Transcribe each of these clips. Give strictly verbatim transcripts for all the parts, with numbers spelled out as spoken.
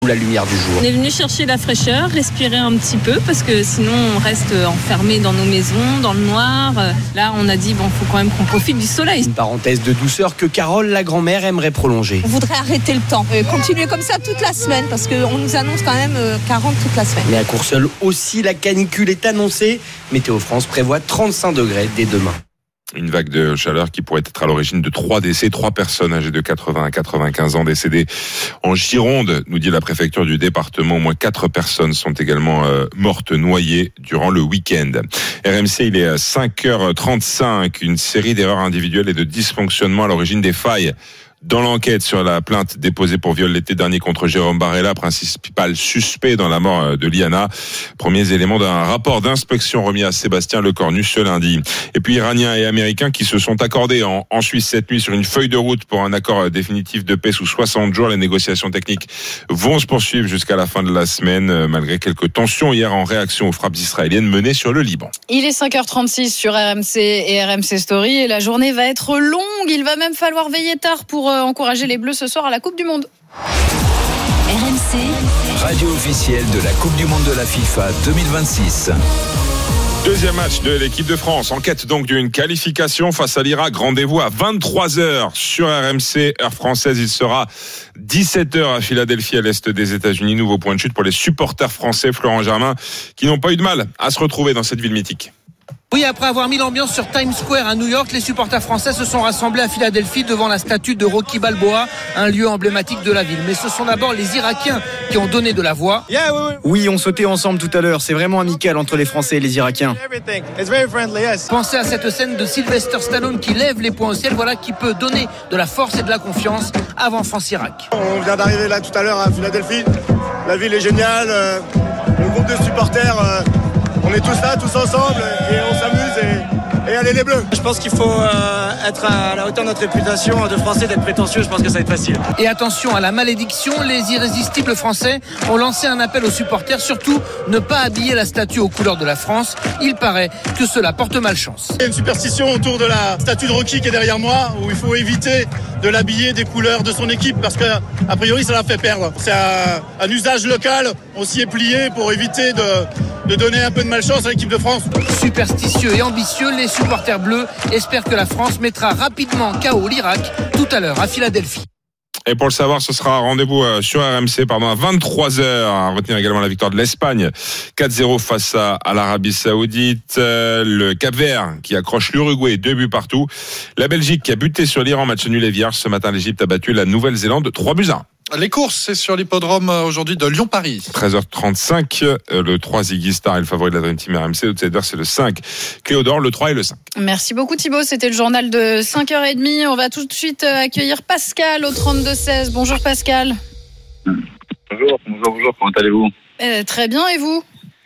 la lumière du jour. On est venu chercher la fraîcheur, respirer un petit peu parce que sinon on reste enfermé dans nos maisons, dans le noir. Là on a dit bon, faut quand même qu'on profite du soleil. Une parenthèse de douceur que Carole, la grand-mère, aimerait prolonger. On voudrait arrêter le temps, euh, continuer comme ça toute la semaine parce qu'on nous annonce quand même euh, quarante toute la semaine. Mais à Courseulles aussi, la canicule est annoncée. Météo France prévoit trente-cinq degrés dès demain. Une vague de chaleur qui pourrait être à l'origine de trois décès, trois personnes âgées de quatre-vingts à quatre-vingt-quinze ans décédées en Gironde, nous dit la préfecture du département. Au moins quatre personnes sont également euh, mortes noyées durant le week-end. R M C, il est à cinq heures trente-cinq. Une série d'erreurs individuelles et de dysfonctionnements à l'origine des failles dans l'enquête sur la plainte déposée pour viol l'été dernier contre Jérôme Barella, principal suspect dans la mort de Liana. Premiers éléments d'un rapport d'inspection remis à Sébastien Lecornu ce lundi. Et puis Iraniens et Américains qui se sont accordés en, en Suisse cette nuit sur une feuille de route pour un accord définitif de paix sous soixante jours. Les négociations techniques vont se poursuivre jusqu'à la fin de la semaine, malgré quelques tensions hier en réaction aux frappes israéliennes menées sur le Liban. Il est cinq heures trente-six sur R M C et R M C Story et la journée va être longue. Il va même falloir veiller tard pour encourager les Bleus ce soir à la Coupe du Monde. R M C, radio officielle de la Coupe du Monde de la FIFA deux mille vingt-six. Deuxième match de l'équipe de France, en quête donc d'une qualification face à l'Irak. Rendez-vous à vingt-trois heures sur R M C, heure française. Il sera dix-sept heures à Philadelphie, à l'est des États-Unis. Nouveau point de chute pour les supporters français, Florent Germain, qui n'ont pas eu de mal à se retrouver dans cette ville mythique. Oui, après avoir mis l'ambiance sur Times Square à New York, les supporters français se sont rassemblés à Philadelphie devant la statue de Rocky Balboa, un lieu emblématique de la ville. Mais ce sont d'abord les Irakiens qui ont donné de la voix. Yeah, oui, oui. oui, on sautait ensemble tout à l'heure. C'est vraiment amical entre les Français et les Irakiens. Friendly, yes. Pensez à cette scène de Sylvester Stallone qui lève les poings au ciel. Voilà qui peut donner de la force et de la confiance avant France-Irak. On vient d'arriver là tout à l'heure à Philadelphie. La ville est géniale. Le groupe de supporters... On est tous là, tous ensemble, et on s'amuse, et, et allez les Bleus. Je pense qu'il faut euh, être à la hauteur de notre réputation de Français, d'être prétentieux, je pense que ça va être facile. Et attention à la malédiction, les irrésistibles Français ont lancé un appel aux supporters, surtout ne pas habiller la statue aux couleurs de la France. Il paraît que cela porte malchance. Il y a une superstition autour de la statue de Rocky qui est derrière moi, où il faut éviter de l'habiller des couleurs de son équipe, parce que a priori ça la fait perdre. C'est un, un usage local, on s'y est plié pour éviter de... de donner un peu de malchance à l'équipe de France. Superstitieux et ambitieux, les supporters bleus espèrent que la France mettra rapidement K O l'Irak tout à l'heure à Philadelphie. Et pour le savoir, ce sera rendez-vous sur R M C pardon, à vingt-trois heures. À retenir également la victoire de l'Espagne quatre zéro face à, à l'Arabie Saoudite. Le Cap-Vert qui accroche l'Uruguay, deux buts partout. La Belgique qui a buté sur l'Iran, match nul et vierge. Ce matin, l'Égypte a battu la Nouvelle-Zélande trois buts à un. Les courses, c'est sur l'hippodrome aujourd'hui de Lyon-Paris. treize heures trente-cinq, le trois Ziggy Star est le favori de la Dream Team R M C. L'outsider, c'est le cinq Cléodore, le trois et le cinq. Merci beaucoup Thibaut, c'était le journal de cinq heures trente. On va tout de suite accueillir Pascal au trente-deux seize. Bonjour Pascal. Bonjour, bonjour, bonjour, comment allez-vous? euh, Très bien, et vous?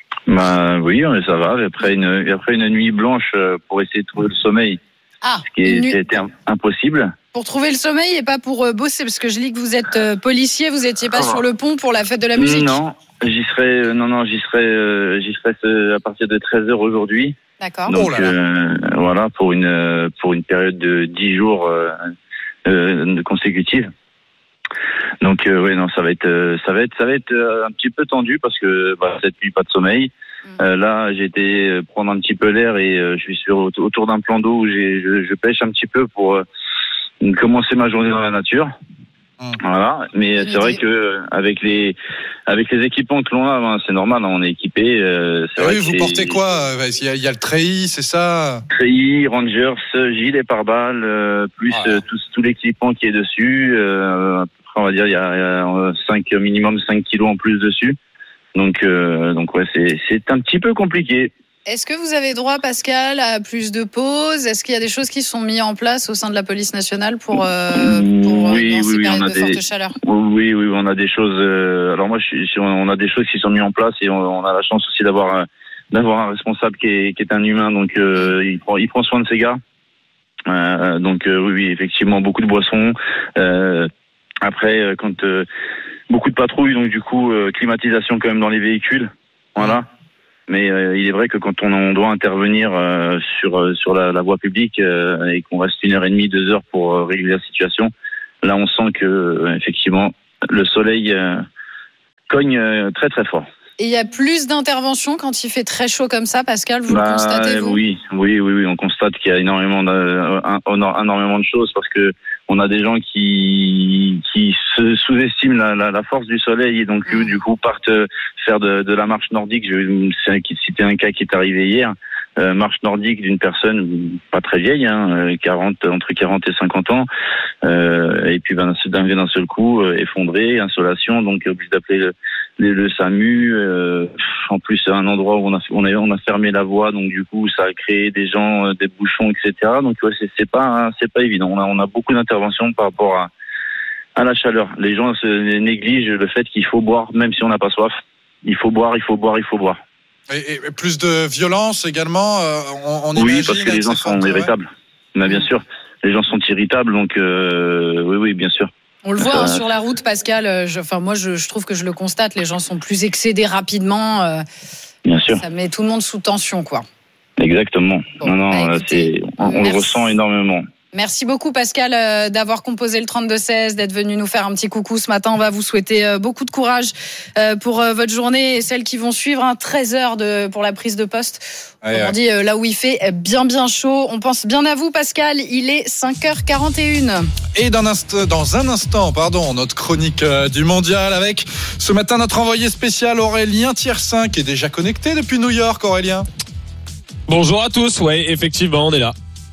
Bah oui, ça va, après une, après une nuit blanche pour essayer de trouver le sommeil. Ah, ce qui est, nu... c'était impossible. Pour trouver le sommeil et pas pour bosser, parce que je lis que vous êtes policier, vous n'étiez pas ah. sur le pont pour la fête de la musique. Non, j'y serai, non, non, j'y serai, euh, j'y serai à partir de treize heures aujourd'hui. D'accord. Donc oh là là. Euh, voilà, pour une pour une période de dix jours euh, euh, consécutifs. Donc euh, oui, non, ça va être, ça va être, ça va être un petit peu tendu parce que bah, cette nuit pas de sommeil. Mmh. Euh, là, j'ai été prendre un petit peu l'air et euh, je suis sur autour d'un plan d'eau où j'ai, je, je pêche un petit peu pour euh, commencer ma journée dans la nature. Mmh. Voilà, mais c'est, c'est vrai que avec les avec les équipements que l'on a, ben, c'est normal, on est équipé. Euh, c'est ah vrai oui, que vous c'est... portez quoi? Il y a, il y a le treillis, c'est ça? Treillis, Rangers, gilet pare-balles, euh, plus ah. euh, tout, tout l'équipement qui est dessus. Euh, après, on va dire il y a, il y a cinq minimum cinq kilos en plus dessus. Donc euh, donc ouais, c'est c'est un petit peu compliqué. Est-ce que vous avez droit, Pascal, à plus de pauses? Est-ce qu'il y a des choses qui sont mises en place au sein de la police nationale pour, euh, pour oui, dans ces oui, périodes on a de des, forte chaleur? Oui, oui, on a des choses. Euh, alors moi, je suis, on a des choses qui sont mises en place et on, on a la chance aussi d'avoir d'avoir un responsable qui est, qui est un humain, donc euh, il prend il prend soin de ses gars. Euh, donc euh, oui, oui, effectivement, beaucoup de boissons. Euh, après, quand euh, beaucoup de patrouilles, donc du coup, euh, climatisation quand même dans les véhicules, voilà. Mais euh, il est vrai que quand on, on doit intervenir euh, sur euh, sur la, la voie publique euh, et qu'on reste une heure et demie, deux heures pour euh, régler la situation, là on sent que euh, effectivement le soleil euh, cogne euh, très très fort. Et il y a plus d'interventions quand il fait très chaud comme ça, Pascal, vous bah, le constatez, vous ? Oui, oui, oui, oui, on constate qu'il y a énormément de, un, énormément de choses parce que on a des gens qui qui se sous-estiment la, la, la force du soleil et donc mmh. du coup partent faire de, de la marche nordique. Je vais citer un cas qui est arrivé hier. Euh, marche nordique d'une personne pas très vieille, hein, quarante, entre quarante et cinquante ans, euh, et puis ben, d'un, d'un seul coup, euh, effondré, insolation, donc obligé d'appeler le, le, le SAMU. Euh, en plus, c'est un endroit où on a, on a on a fermé la voie, donc du coup, ça a créé des gens, des bouchons, et cetera. Donc ouais, c'est, c'est pas c'est pas évident. On a on a beaucoup d'interventions par rapport à à la chaleur. Les gens se négligent le fait qu'il faut boire, même si on n'a pas soif. Il faut boire, il faut boire, il faut boire. Et, et plus de violence également, euh, on, on oui, imagine. Parce que les gens sont irritables. Ouais. Mais bien sûr, les gens sont irritables, donc euh, oui, oui, bien sûr. On le voit hein, sur la route, Pascal. Je, enfin, moi, je, je trouve que je le constate. Les gens sont plus excédés rapidement. Euh, bien sûr. Ça met tout le monde sous tension, quoi. Exactement. Bon, non, non, bah, écoutez, c'est, on, on le ressent énormément. Merci beaucoup Pascal euh, d'avoir composé le trente-deux seize, d'être venu nous faire un petit coucou ce matin. On va vous souhaiter euh, beaucoup de courage euh, pour euh, votre journée et celles qui vont suivre. Hein, treize heures de, pour la prise de poste. Ouais, on ouais. dit euh, là où il fait bien bien chaud. On pense bien à vous Pascal, il est cinq heures quarante et une. Et dans un, inst- dans un instant, pardon, notre chronique euh, du mondial avec ce matin notre envoyé spécial Aurélien Tiersin qui est déjà connecté depuis New York. Aurélien. Bonjour à tous, ouais effectivement on est là.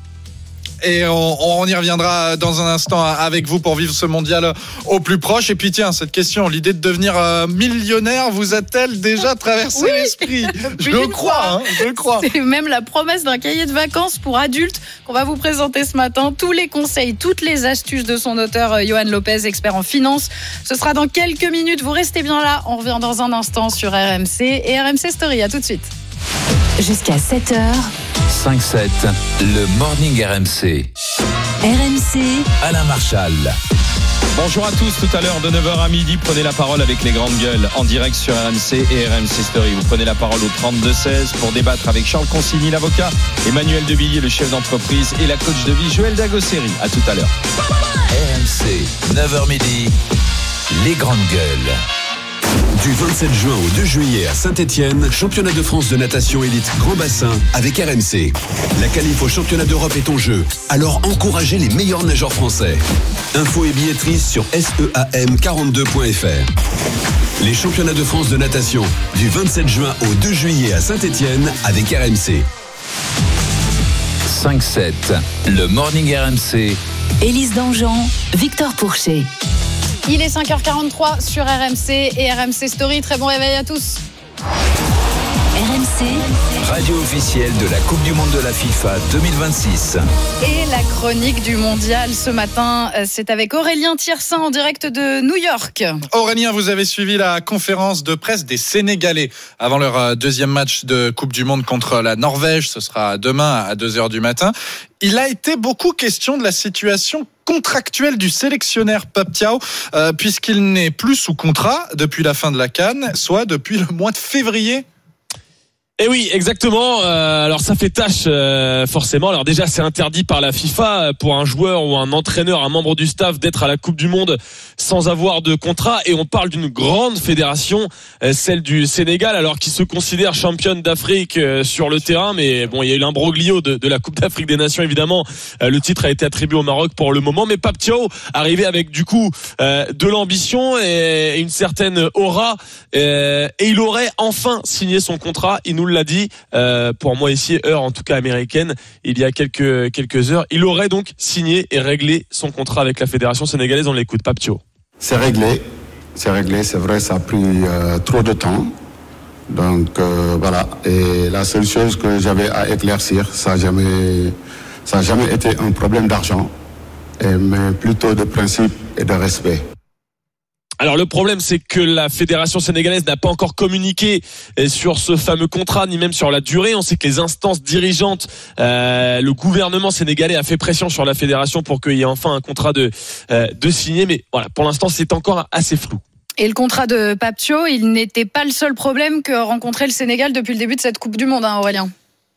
Et on, on y reviendra dans un instant avec vous pour vivre ce mondial au plus proche. Et puis tiens, cette question, l'idée de devenir millionnaire vous a-t-elle déjà traversé oui, l'esprit ? Je le crois, hein, je le crois. C'est même la promesse d'un cahier de vacances pour adultes qu'on va vous présenter ce matin. Tous les conseils, toutes les astuces de son auteur Johan Lopez, expert en finance. Ce sera dans quelques minutes. Vous restez bien là. On revient dans un instant sur R M C et R M C Story. À tout de suite. Jusqu'à sept heures. cinq sept, le Morning R M C. R M C. Alain Marchal. Bonjour à tous, tout à l'heure de neuf heures à midi, prenez la parole avec les grandes gueules en direct sur R M C et R M C Story. Vous prenez la parole au trente-deux seize pour débattre avec Charles Consigny, l'avocat, Emmanuel Devilliers, le chef d'entreprise et la coach de vie Joël Dagosseri. À tout à l'heure. R M C, neuf heures midi, les grandes gueules. Du vingt-sept juin au deux juillet à Saint-Étienne, championnat de France de natation élite grand bassin avec R M C. La qualif au championnat d'Europe est en jeu, alors encouragez les meilleurs nageurs français. Infos et billetterie sur seam quarante-deux point f r. Les championnats de France de natation du vingt-sept juin au deux juillet à Saint-Étienne avec R M C. cinq sept, le Morning R M C. Élise Dangean, Victor Pourchet. Il est cinq heures quarante-trois sur R M C et R M C Story. Très bon réveil à tous. R M C, radio officielle de la Coupe du Monde de la FIFA deux mille vingt-six. Et la chronique du mondial ce matin, c'est avec Aurélien Tiersin en direct de New York. Aurélien, vous avez suivi la conférence de presse des Sénégalais avant leur deuxième match de Coupe du Monde contre la Norvège. Ce sera demain à deux heures du matin. Il a été beaucoup question de la situation contractuelle du sélectionneur Pape Thiaw, euh, puisqu'il n'est plus sous contrat depuis la fin de la CAN, soit depuis le mois de février. Eh oui, exactement. Euh, alors ça fait tâche euh, forcément. Alors déjà, c'est interdit par la FIFA pour un joueur ou un entraîneur, un membre du staff d'être à la Coupe du Monde sans avoir de contrat. Et on parle d'une grande fédération, euh, celle du Sénégal, alors qui se considère championne d'Afrique euh, sur le terrain. Mais bon, il y a eu l'imbroglio de, de la Coupe d'Afrique des Nations, évidemment. Euh, le titre a été attribué au Maroc pour le moment. Mais Pape Thiaw arrivait avec du coup euh, de l'ambition et une certaine aura. Euh, et il aurait enfin signé son contrat. Il nous l'a dit, euh, pour moi ici, heure en tout cas américaine, il y a quelques quelques heures. Il aurait donc signé et réglé son contrat avec la fédération sénégalaise. On l'écoute, Pape Thiaw. C'est réglé, c'est réglé, c'est vrai, ça a pris euh, trop de temps. Donc euh, voilà, et la seule chose que j'avais à éclaircir, ça n'a jamais, ça a jamais été un problème d'argent, et, mais plutôt de principe et de respect. Alors le problème, c'est que la fédération sénégalaise n'a pas encore communiqué sur ce fameux contrat, ni même sur la durée. On sait que les instances dirigeantes, euh, le gouvernement sénégalais a fait pression sur la fédération pour qu'il y ait enfin un contrat de, euh, de signé. Mais voilà, pour l'instant, c'est encore assez flou. Et le contrat de Pape Thiaw, il n'était pas le seul problème que rencontrait le Sénégal depuis le début de cette Coupe du Monde, hein, Aurélien.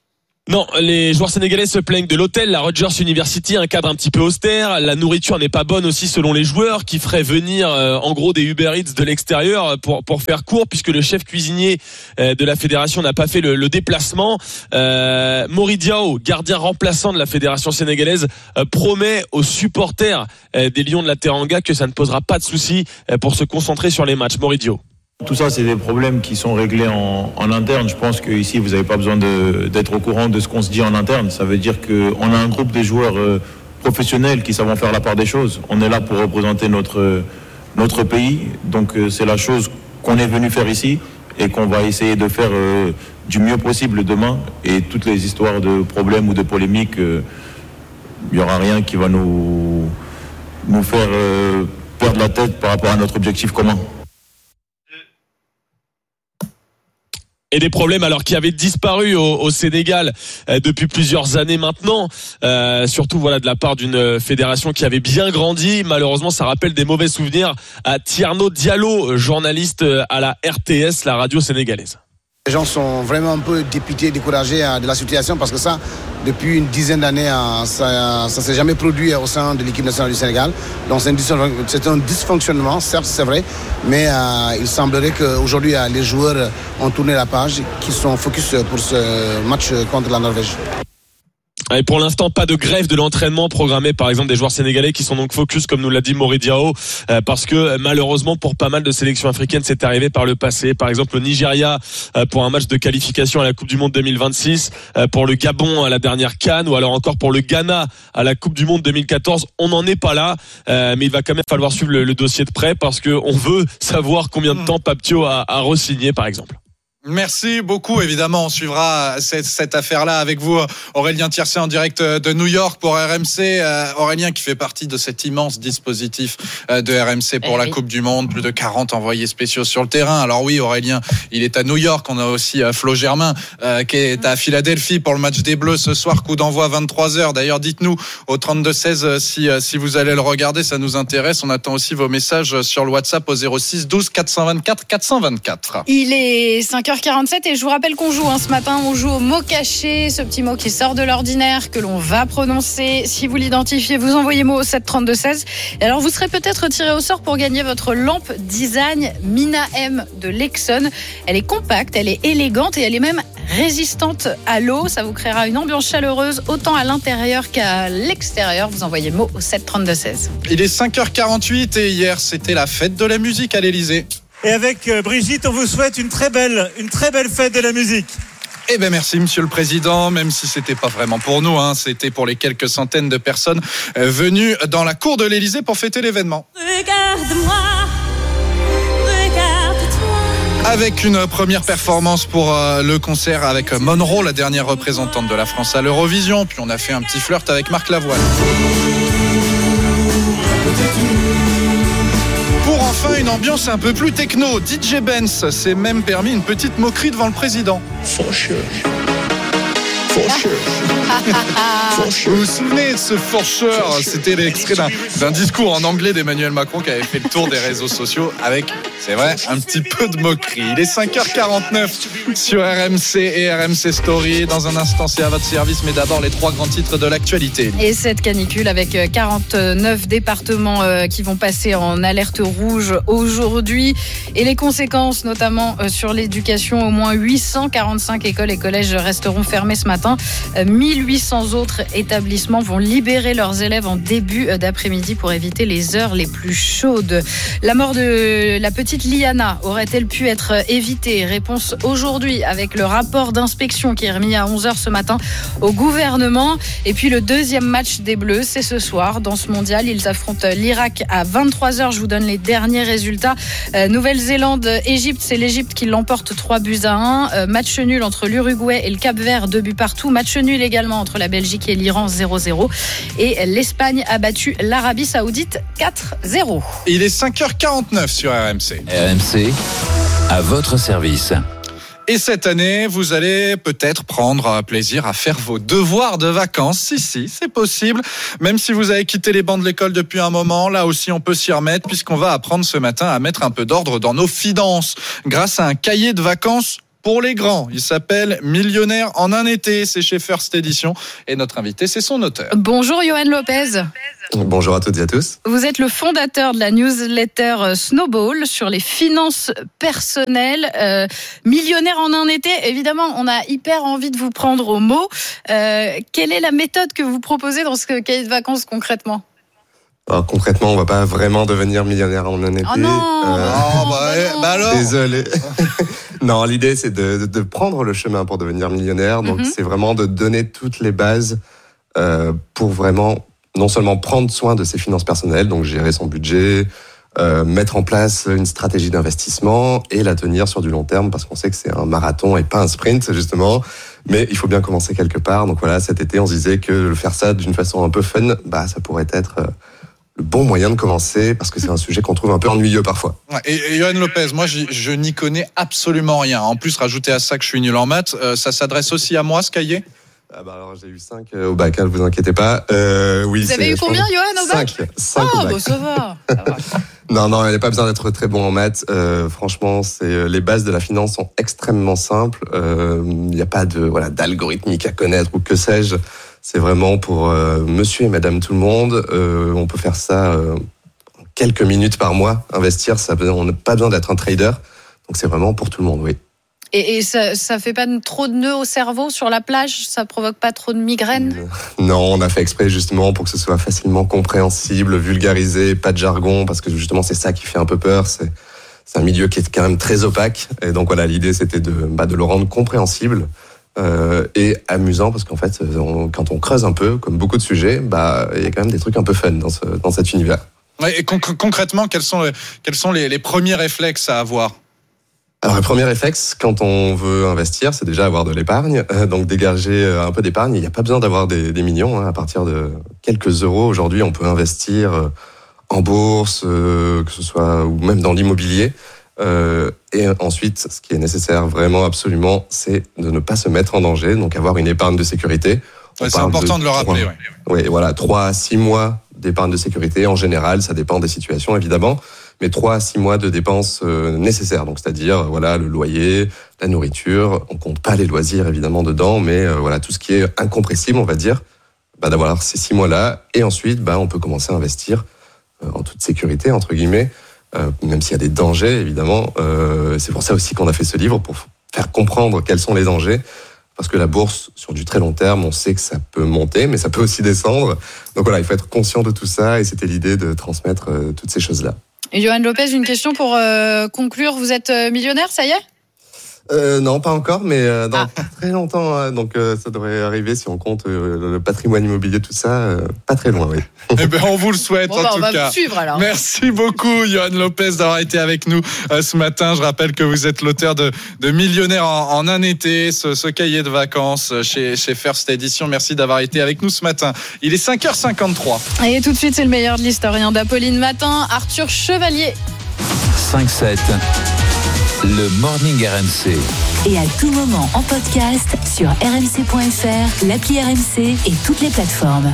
Non, les joueurs sénégalais se plaignent de l'hôtel, la Rogers University, un cadre un petit peu austère. La nourriture n'est pas bonne aussi selon les joueurs, qui feraient venir euh, en gros des Uber Eats de l'extérieur pour pour faire court, puisque le chef cuisinier euh, de la fédération n'a pas fait le, le déplacement. Euh, Mori Diao, gardien remplaçant de la fédération sénégalaise, euh, promet aux supporters euh, des Lions de la Teranga que ça ne posera pas de soucis euh, pour se concentrer sur les matchs. Mori Diao. Tout ça, c'est des problèmes qui sont réglés en, en interne. Je pense qu'ici, vous n'avez pas besoin de, d'être au courant de ce qu'on se dit en interne. Ça veut dire qu'on a un groupe de joueurs euh, professionnels qui savent faire la part des choses. On est là pour représenter notre, notre pays. Donc, euh, c'est la chose qu'on est venu faire ici et qu'on va essayer de faire euh, du mieux possible demain. Et toutes les histoires de problèmes ou de polémiques, il euh, n'y aura rien qui va nous, nous faire euh, perdre la tête par rapport à notre objectif commun. Et des problèmes alors qui avaient disparu au, au Sénégal euh, depuis plusieurs années maintenant, euh, surtout voilà de la part d'une fédération qui avait bien grandi. Malheureusement, ça rappelle des mauvais souvenirs à Thierno Diallo, journaliste à la R T S, la radio sénégalaise. Les gens sont vraiment un peu dépités, découragés de la situation parce que ça, depuis une dizaine d'années, ça ne s'est jamais produit au sein de l'équipe nationale du Sénégal. Donc c'est un, c'est un dysfonctionnement, certes c'est vrai, mais euh, il semblerait qu'aujourd'hui les joueurs ont tourné la page, qu'ils sont focus pour ce match contre la Norvège. Et pour l'instant, pas de grève de l'entraînement programmée par exemple des joueurs sénégalais qui sont donc focus, comme nous l'a dit Mori Diao, euh, parce que malheureusement pour pas mal de sélections africaines c'est arrivé par le passé. Par exemple le Nigeria euh, pour un match de qualification à la Coupe du Monde deux mille vingt-six, euh, pour le Gabon à la dernière CAN, ou alors encore pour le Ghana à la Coupe du Monde deux mille quatorze. On n'en est pas là, euh, mais il va quand même falloir suivre le, le dossier de près parce que on veut savoir combien de temps Pape Thiaw a, a re-signé par exemple. Merci beaucoup. Évidemment, on suivra cette, cette affaire-là avec vous, Aurélien Tiercé, en direct de New York pour R M C. Euh, Aurélien qui fait partie de cet immense dispositif de R M C pour eh la oui. Coupe du Monde. Plus de quarante envoyés spéciaux sur le terrain. Alors oui, Aurélien, il est à New York. On a aussi Flo Germain euh, qui est à Philadelphie pour le match des Bleus ce soir. Coup d'envoi vingt-trois heures. D'ailleurs, dites-nous au trente-deux seize si, si vous allez le regarder. Ça nous intéresse. On attend aussi vos messages sur le WhatsApp au zéro six douze quatre cent vingt-quatre quatre cent vingt-quatre. Il est cinq heures quarante-sept et je vous rappelle qu'on joue hein, ce matin, on joue au mot caché, ce petit mot qui sort de l'ordinaire, que l'on va prononcer. Si vous l'identifiez, vous envoyez mot au sept trente-deux seize. Et alors vous serez peut-être tiré au sort pour gagner votre lampe design Mina M de Lexon. Elle est compacte, elle est élégante et elle est même résistante à l'eau. Ça vous créera une ambiance chaleureuse autant à l'intérieur qu'à l'extérieur. Vous envoyez mot au sept trente-deux seize. Il est cinq heures quarante-huit et hier c'était la fête de la musique à l'Elysée. Et avec Brigitte, on vous souhaite une très belle, une très belle fête de la musique. Eh ben merci Monsieur le Président, même si c'était pas vraiment pour nous, hein, c'était pour les quelques centaines de personnes venues dans la cour de l'Elysée pour fêter l'événement. Regarde-moi, regarde-toi. Avec une première performance pour euh, le concert avec Monroe, la dernière représentante de la France à l'Eurovision, puis on a fait un petit flirt avec Marc Lavoine. Enfin, une ambiance un peu plus techno. D J Benz s'est même permis une petite moquerie devant le président. For sure. For sure. Vous vous souvenez de ce for sure? C'était l'extrait d'un, d'un discours en anglais d'Emmanuel Macron qui avait fait le tour des réseaux sociaux avec, c'est vrai, un petit peu de moquerie. Il est cinq heures quarante-neuf sur R M C et R M C Story. Dans un instant, c'est à votre service, mais d'abord les trois grands titres de l'actualité. Et cette canicule avec quarante-neuf départements qui vont passer en alerte rouge aujourd'hui. Et les conséquences, notamment sur l'éducation, au moins huit cent quarante-cinq écoles et collèges resteront fermés ce matin. mille huit cents autres établissements vont libérer leurs élèves en début d'après-midi pour éviter les heures les plus chaudes. La mort de la petite Liana aurait-elle pu être évitée? Réponse aujourd'hui avec le rapport d'inspection qui est remis à onze heures ce matin au gouvernement. Et puis le deuxième match des Bleus, c'est ce soir dans ce mondial. Ils affrontent l'Irak à vingt-trois heures. Je vous donne les derniers résultats. Euh, Nouvelle-Zélande, Égypte, c'est l'Égypte qui l'emporte trois buts à un. Euh, match nul entre l'Uruguay et le Cap-Vert, deux buts partout. Match nul également entre la Belgique et l'Iran, zéro zéro. Et l'Espagne a battu l'Arabie Saoudite quatre zéro. Il est cinq heures quarante-neuf sur R M C. R M C, à votre service. Et cette année, vous allez peut-être prendre plaisir à faire vos devoirs de vacances. Si, si, c'est possible. Même si vous avez quitté les bancs de l'école depuis un moment, là aussi on peut s'y remettre puisqu'on va apprendre ce matin à mettre un peu d'ordre dans nos finances grâce à un cahier de vacances pour les grands. Il s'appelle Millionnaire en un été. C'est chez First Edition. Et notre invité, c'est son auteur. Bonjour Johan Lopez. Bonjour à toutes et à tous. Vous êtes le fondateur de la newsletter Snowball sur les finances personnelles. Euh, millionnaire en un été, évidemment, on a hyper envie de vous prendre au mot. Euh, quelle est la méthode que vous proposez dans ce cahier de vacances concrètement ? Alors, concrètement, on va pas vraiment devenir millionnaire en un été. Oh non, euh... oh, bah, bah alors Désolé. Non, l'idée, c'est de, de, de prendre le chemin pour devenir millionnaire. Donc, mm-hmm. c'est vraiment de donner toutes les bases euh, pour vraiment non seulement prendre soin de ses finances personnelles, donc gérer son budget, euh, mettre en place une stratégie d'investissement et la tenir sur du long terme, parce qu'on sait que c'est un marathon et pas un sprint, justement. Mais il faut bien commencer quelque part. Donc voilà, cet été, on se disait que faire ça d'une façon un peu fun, bah, ça pourrait être euh, le bon moyen de commencer, parce que c'est un sujet qu'on trouve un peu ennuyeux parfois. Et, et Johan Lopez, moi, je, je n'y connais absolument rien. En plus, rajouter à ça que je suis nul en maths, euh, ça s'adresse aussi à moi, ce cahier ? Ah bah alors j'ai eu cinq au bac, ne vous inquiétez pas. Euh, oui, vous avez eu combien, Johan, au bac ? cinq. cinq oh, au bac. Bon, ça va. Ça va. non, non, il n'y a pas besoin d'être très bon en maths. Euh, franchement, c'est, les bases de la finance sont extrêmement simples. Il euh, n'y a pas de, voilà, d'algorithmique à connaître ou que sais-je. C'est vraiment pour euh, monsieur et madame tout le monde. Euh, on peut faire ça euh, en quelques minutes par mois. Investir, ça, on n'a pas besoin d'être un trader. Donc c'est vraiment pour tout le monde, oui. Et, et ça, ça fait pas trop de nœuds au cerveau sur la plage ? Ça provoque pas trop de migraines ? Non, on a fait exprès justement pour que ce soit facilement compréhensible, vulgarisé, pas de jargon, parce que justement c'est ça qui fait un peu peur. C'est, c'est un milieu qui est quand même très opaque. Et donc voilà, l'idée c'était de, bah, de le rendre compréhensible euh, et amusant, parce qu'en fait, on, quand on creuse un peu, comme beaucoup de sujets, bah, il y a quand même des trucs un peu fun dans, ce, dans cet univers. Ouais, et con- concrètement, quels sont, les, quels sont les, les premiers réflexes à avoir ? Alors, le premier réflexe, quand on veut investir, c'est déjà avoir de l'épargne. Euh, donc, dégager un peu d'épargne. Il n'y a pas besoin d'avoir des, des millions. Hein. À partir de quelques euros, aujourd'hui, on peut investir en bourse, euh, que ce soit, ou même dans l'immobilier. Euh, et ensuite, ce qui est nécessaire vraiment, absolument, c'est de ne pas se mettre en danger. Donc, avoir une épargne de sécurité. Ouais, c'est important de, de le rappeler. Oui, ouais. ouais, voilà, trois à six mois d'épargne de sécurité. En général, ça dépend des situations, évidemment. Mais trois à six mois de dépenses euh, nécessaires. Donc, c'est-à-dire, voilà, le loyer, la nourriture. On compte pas les loisirs, évidemment, dedans, mais euh, voilà, tout ce qui est incompressible, on va dire, bah, d'avoir ces six mois-là. Et ensuite, bah, on peut commencer à investir euh, en toute sécurité, entre guillemets, euh, même s'il y a des dangers, évidemment. Euh, c'est pour ça aussi qu'on a fait ce livre, pour faire comprendre quels sont les dangers. Parce que la bourse, sur du très long terme, on sait que ça peut monter, mais ça peut aussi descendre. Donc voilà, il faut être conscient de tout ça, et c'était l'idée de transmettre euh, toutes ces choses-là. Et Johan Lopez, une question pour euh, conclure. Vous êtes millionnaire, ça y est ? Euh, non, pas encore, mais euh, dans ah. très longtemps. Hein, donc, euh, ça devrait arriver si on compte euh, le patrimoine immobilier, tout ça. Euh, pas très loin, oui. Eh ben, on vous le souhaite, bon, en bah, tout on va cas. Vous suivre, alors. Merci beaucoup, Johan Lopez, d'avoir été avec nous euh, ce matin. Je rappelle que vous êtes l'auteur de, de Millionnaire en, en un été, ce, ce cahier de vacances chez, chez First Edition. Merci d'avoir été avec nous ce matin. Il est cinq heures cinquante-trois. Et tout de suite, c'est le meilleur de l'historien d'Apolline Matin, Arthur Chevalier. cinq sept, le Morning R M C. Et à tout moment en podcast sur r m c point f r, l'appli R M C et toutes les plateformes.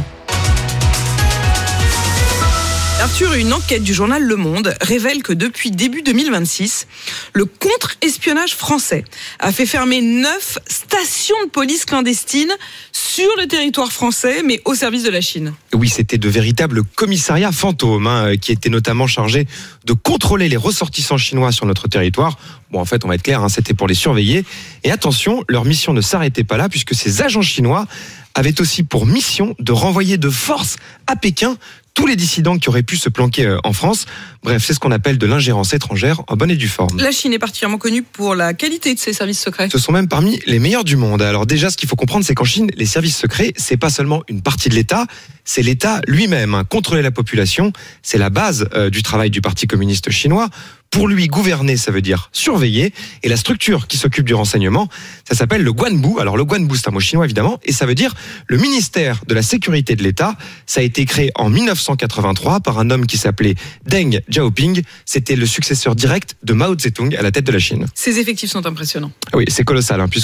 Arthur, une enquête du journal Le Monde révèle que depuis début deux mille vingt-six, le contre-espionnage français a fait fermer neuf stations de police clandestines sur le territoire français, mais au service de la Chine. Oui, c'était de véritables commissariats fantômes, hein, qui étaient notamment chargés de contrôler les ressortissants chinois sur notre territoire. Bon, en fait, on va être clair, hein, c'était pour les surveiller. Et attention, leur mission ne s'arrêtait pas là, puisque ces agents chinois avaient aussi pour mission de renvoyer de force à Pékin tous les dissidents qui auraient pu se planquer en France. Bref, c'est ce qu'on appelle de l'ingérence étrangère en bonne et due forme. La Chine est particulièrement connue pour la qualité de ses services secrets. Ce sont même parmi les meilleurs du monde. Alors déjà, ce qu'il faut comprendre, c'est qu'en Chine, les services secrets, c'est pas seulement une partie de l'État, c'est l'État lui-même. Contrôler la population, c'est la base euh, du travail du Parti communiste chinois. Pour lui, gouverner, ça veut dire surveiller. Et la structure qui s'occupe du renseignement, ça s'appelle le Guanbu. Alors le Guanbu, c'est un mot chinois évidemment, et ça veut dire le ministère de la sécurité de l'État. Ça a été créé en dix-neuf cent quatre-vingt-trois par un homme qui s'appelait Deng Xiaoping. C'était le successeur direct de Mao Tse-tung à la tête de la Chine. Ces effectifs sont impressionnants. Oui, c'est colossal, hein, puisqu'on est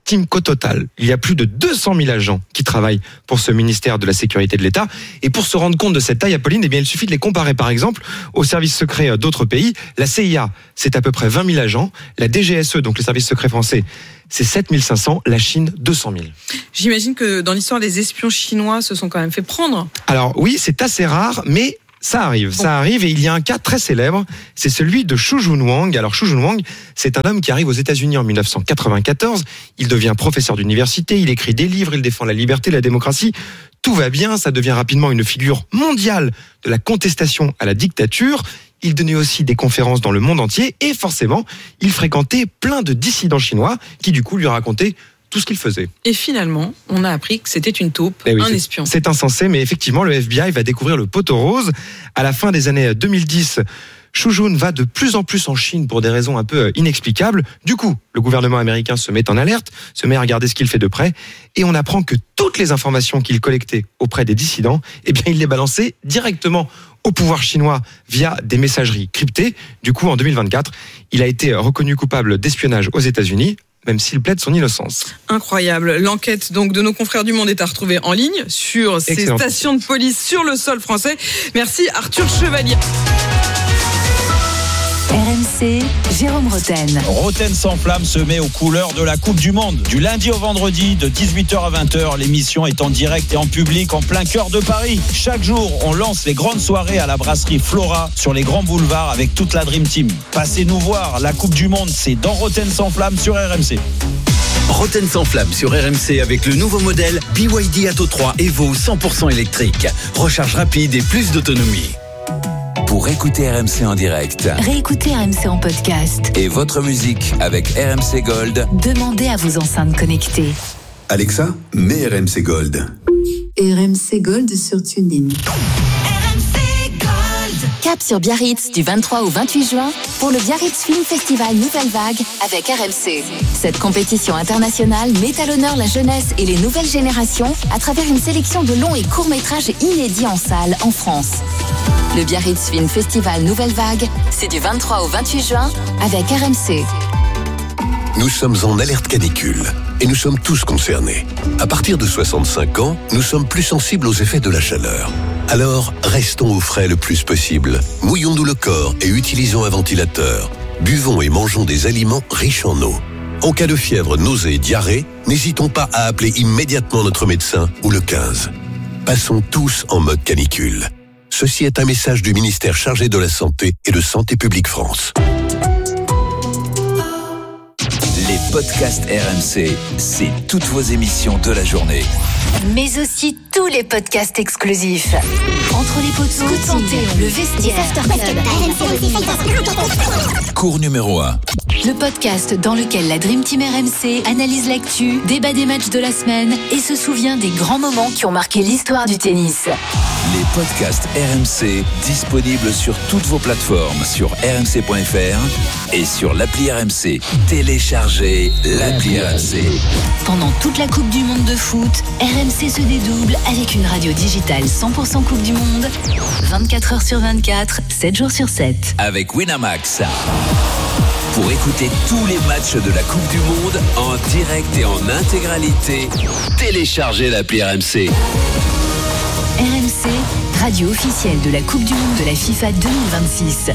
estime qu'au total, il y a plus de deux cent mille agents qui travaillent pour ce ministère de la Sécurité de l'État. Et pour se rendre compte de cette taille, Apolline, eh bien, il suffit de les comparer, par exemple, aux services secrets d'autres pays. La C I A, c'est à peu près vingt mille agents. La D G S E, donc les services secrets français, c'est sept mille cinq cents. La Chine, deux cent mille. J'imagine que dans l'histoire, les espions chinois se sont quand même fait prendre. Alors oui, c'est assez rare, mais ça arrive, bon. ça arrive, et il y a un cas très célèbre, c'est celui de Xu Junwang. Alors Xu Junwang, c'est un homme qui arrive aux États-Unis en dix-neuf cent quatre-vingt-quatorze, il devient professeur d'université, il écrit des livres, il défend la liberté, la démocratie, tout va bien, ça devient rapidement une figure mondiale de la contestation à la dictature. Il donnait aussi des conférences dans le monde entier, et forcément, il fréquentait plein de dissidents chinois qui du coup lui racontaient tout ce qu'il faisait. Et finalement, on a appris que c'était une taupe, eh oui, un c'est, espion. C'est insensé, mais effectivement, le F B I va découvrir le poteau rose. À la fin des années deux mille dix, Xu Jun va de plus en plus en Chine pour des raisons un peu inexplicables. Du coup, le gouvernement américain se met en alerte, se met à regarder ce qu'il fait de près, et on apprend que toutes les informations qu'il collectait auprès des dissidents, eh bien, il les balançait directement au pouvoir chinois via des messageries cryptées. Du coup, en deux mille vingt-quatre, il a été reconnu coupable d'espionnage aux États-Unis, même s'il plaide son innocence. Incroyable. L'enquête donc de nos confrères du Monde est à retrouver en ligne sur ces Excellent. stations de police sur le sol français. Merci Arthur Chevalier. R M C, Jérôme Roten. Roten s'enflamme se met aux couleurs de la Coupe du Monde. Du lundi au vendredi, de dix-huit heures à vingt heures, l'émission est en direct et en public en plein cœur de Paris. Chaque jour, on lance les grandes soirées à la brasserie Flora sur les grands boulevards avec toute la Dream Team. Passez nous voir, la Coupe du Monde, c'est dans Roten s'enflamme sur R M C. Roten s'enflamme sur R M C avec le nouveau modèle B Y D Atto trois Evo cent pour cent électrique. Recharge rapide et plus d'autonomie. Pour écouter R M C en direct, réécoutez R M C en podcast et votre musique avec R M C Gold, demandez à vos enceintes connectées. Alexa, mets R M C Gold. R M C Gold sur TuneIn. Cap sur Biarritz du vingt-trois au vingt-huit juin pour le Biarritz Film Festival Nouvelle Vague avec R M C. Cette compétition internationale met à l'honneur la jeunesse et les nouvelles générations à travers une sélection de longs et courts métrages inédits en salle en France. Le Biarritz Film Festival Nouvelle Vague, c'est du vingt-trois au vingt-huit juin avec R M C. Nous sommes en alerte canicule et nous sommes tous concernés. À partir de soixante-cinq ans, nous sommes plus sensibles aux effets de la chaleur. Alors, restons au frais le plus possible. Mouillons-nous le corps et utilisons un ventilateur. Buvons et mangeons des aliments riches en eau. En cas de fièvre, nausée, diarrhée, n'hésitons pas à appeler immédiatement notre médecin ou le quinze. Passons tous en mode canicule. Ceci est un message du ministère chargé de la Santé et de Santé publique France. Les podcasts R M C, c'est toutes vos émissions de la journée. Mais aussi tous les podcasts exclusifs. Entre les poteaux, santé, le vestiaire, cours numéro un. Le podcast dans lequel la Dream Team R M C analyse l'actu, débat des matchs de la semaine et se souvient des grands moments qui ont marqué l'histoire du tennis. Les podcasts R M C disponibles sur toutes vos plateformes, sur r m c point f r et sur l'appli R M C. Téléchargez l'appli R M C. Pendant toute la Coupe du Monde de foot, R M C se dédouble avec une radio digitale cent pour cent Coupe du Monde, vingt-quatre heures sur vingt-quatre, sept jours sur sept. Avec Winamax. Pour écouter tous les matchs de la Coupe du Monde en direct et en intégralité, téléchargez l'appli R M C. R M C, radio officielle de la Coupe du Monde de la FIFA deux mille vingt-six.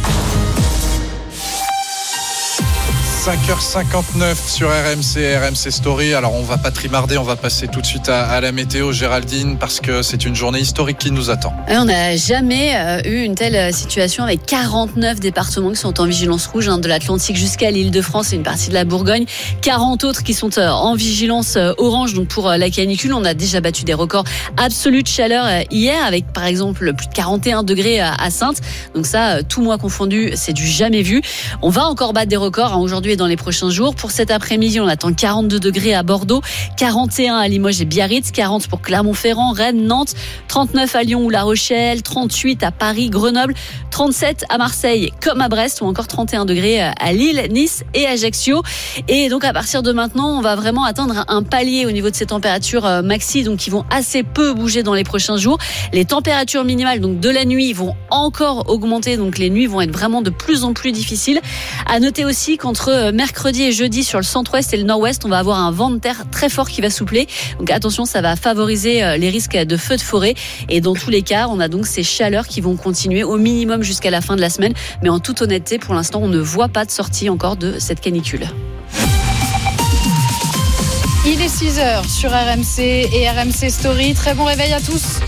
cinq heures cinquante-neuf sur R M C, R M C Story. Alors on va pas trimarder, on va passer tout de suite à, à la météo, Géraldine, parce que c'est une journée historique qui nous attend. Et on n'a jamais euh, eu une telle situation avec quarante-neuf départements qui sont en vigilance rouge, hein, de l'Atlantique jusqu'à l'Île-de-France et une partie de la Bourgogne. quarante autres qui sont euh, en vigilance euh, orange, donc pour euh, la canicule. On a déjà battu des records absolus de chaleur euh, hier, avec par exemple plus de quarante et un degrés euh, à Saintes. Donc ça, euh, tout mois confondu, c'est du jamais vu. On va encore battre des records, hein, aujourd'hui et dans les prochains jours. Pour cet après-midi, on attend quarante-deux degrés à Bordeaux, quarante et un à Limoges et Biarritz, quarante pour Clermont-Ferrand, Rennes, Nantes, trente-neuf à Lyon ou La Rochelle, trente-huit à Paris, Grenoble, trente-sept à Marseille comme à Brest, ou encore trente et un degrés à Lille, Nice et Ajaccio. Et donc à partir de maintenant, on va vraiment atteindre un palier au niveau de ces températures maxi, donc qui vont assez peu bouger dans les prochains jours. Les températures minimales donc de la nuit vont encore augmenter, donc les nuits vont être vraiment de plus en plus difficiles. À noter aussi qu'entre entre mercredi et jeudi sur le centre-ouest et le nord-ouest, on va avoir un vent de terre très fort qui va souffler. Donc attention, ça va favoriser les risques de feux de forêt. Et dans tous les cas, on a donc ces chaleurs qui vont continuer au minimum jusqu'à la fin de la semaine. Mais en toute honnêteté, pour l'instant, on ne voit pas de sortie encore de cette canicule. Il est six heures sur R M C et R M C Story. Très bon réveil à tous.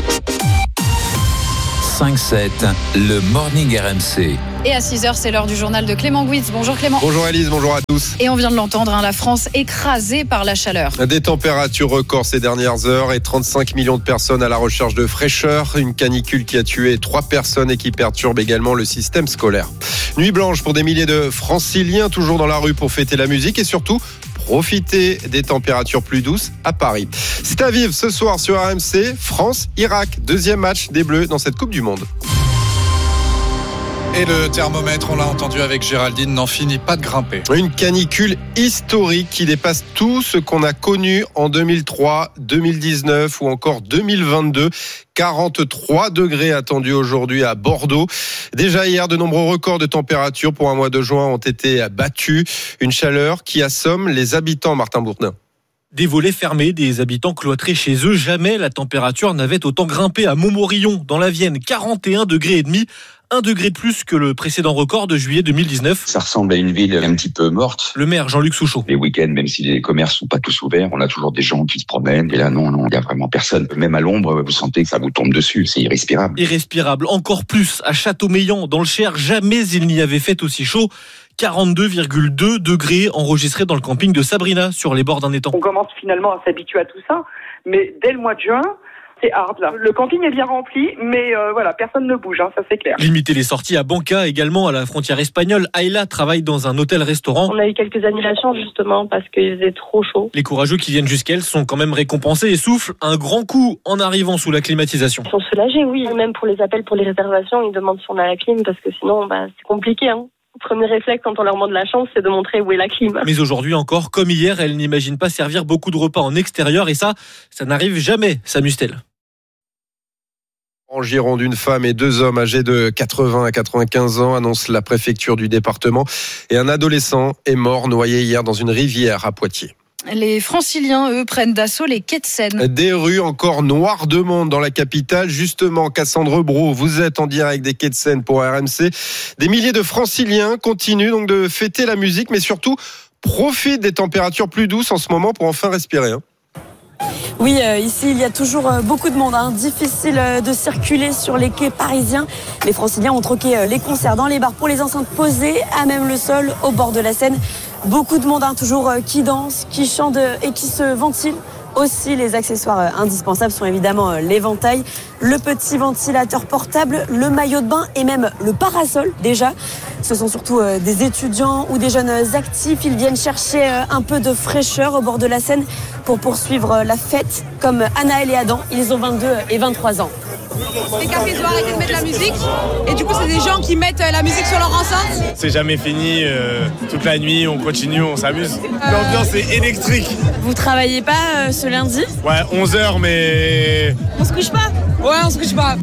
cinq sept, le Morning R M C. Et à six heures, c'est l'heure du journal de Clément Gouitz. Bonjour Clément. Bonjour Alice, bonjour à tous. Et on vient de l'entendre, hein, la France écrasée par la chaleur. Des températures records ces dernières heures et trente-cinq millions de personnes à la recherche de fraîcheur. Une canicule qui a tué trois personnes et qui perturbe également le système scolaire. Nuit blanche pour des milliers de franciliens toujours dans la rue pour fêter la musique et surtout profiter des températures plus douces à Paris. C'est à vivre ce soir sur R M C, France-Irak. Deuxième match des Bleus dans cette Coupe du Monde. Et le thermomètre, on l'a entendu avec Géraldine, n'en finit pas de grimper. Une canicule historique qui dépasse tout ce qu'on a connu en deux mille trois, deux mille dix-neuf ou encore deux mille vingt-deux. quarante-trois degrés attendus aujourd'hui à Bordeaux. Déjà hier, de nombreux records de température pour un mois de juin ont été battus. Une chaleur qui assomme les habitants, Martin Bourdin. Des volets fermés, des habitants cloîtrés chez eux. Jamais la température n'avait autant grimpé à Montmorillon, dans la Vienne. quarante et un degrés et demi. Un degré de plus que le précédent record de juillet deux mille dix-neuf. Ça ressemble à une ville un petit peu morte. Le maire Jean-Luc Souchot. Les week-ends, même si les commerces sont pas tous ouverts, on a toujours des gens qui se promènent. Et là, non, non, il y a vraiment personne. Même à l'ombre, vous sentez que ça vous tombe dessus. C'est irrespirable. Irrespirable. Encore plus à Châteaumeillan, dans le Cher. Jamais il n'y avait fait aussi chaud. quarante-deux virgule deux degrés enregistrés dans le camping de Sabrina, sur les bords d'un étang. On commence finalement à s'habituer à tout ça. Mais dès le mois de juin, c'est hard là. Le camping est bien rempli, mais euh, voilà, personne ne bouge, hein, ça c'est clair. Limiter les sorties à Banca, également à la frontière espagnole. Ayla travaille dans un hôtel-restaurant. On a eu quelques annulations justement parce qu'il faisait trop chaud. Les courageux qui viennent jusqu'elle sont quand même récompensés et soufflent un grand coup en arrivant sous la climatisation. Ils sont soulagés, oui. Même pour les appels, pour les réservations, ils demandent si on a la clim parce que sinon, bah, c'est compliqué. Hein. Le premier réflexe quand on leur demande la chance, c'est de montrer où est la clim. Mais aujourd'hui encore, comme hier, elle n'imagine pas servir beaucoup de repas en extérieur et ça, ça n'arrive jamais, s'amuse-t-elle. En Gironde, une femme et deux hommes âgés de quatre-vingts à quatre-vingt-quinze ans, annonce la préfecture du département. Et un adolescent est mort noyé hier dans une rivière à Poitiers. Les franciliens, eux, prennent d'assaut les quais de Seine. Des rues encore noires de monde dans la capitale. Justement, Cassandre Brault, vous êtes en direct des quais de Seine pour R M C. Des milliers de franciliens continuent donc de fêter la musique, mais surtout profitent des températures plus douces en ce moment pour enfin respirer. Hein. Oui, euh, ici il y a toujours euh, beaucoup de monde, hein. Difficile euh, de circuler sur les quais parisiens. Les franciliens ont troqué euh, les concerts dans les bars pour les enceintes posées à même le sol au bord de la Seine. Beaucoup de monde, hein, toujours euh, qui danse, qui chante euh, et qui se ventile. Aussi, les accessoires euh, indispensables sont évidemment euh, l'éventail, le petit ventilateur portable, le maillot de bain et même le parasol déjà. Ce sont surtout euh, des étudiants ou des jeunes actifs. Ils viennent chercher euh, un peu de fraîcheur au bord de la Seine pour poursuivre euh, la fête, comme Anaël et Adam. Ils ont vingt-deux et vingt-trois ans. Les cafés doivent arrêter de mettre la musique et du coup c'est des gens qui mettent la musique sur leur enceinte. C'est jamais fini, euh, toute la nuit on continue, on s'amuse. L'ambiance est électrique. Vous travaillez pas euh, ce lundi ? Ouais, onze heures mais... On se couche pas ? Ouais, on se couche pas.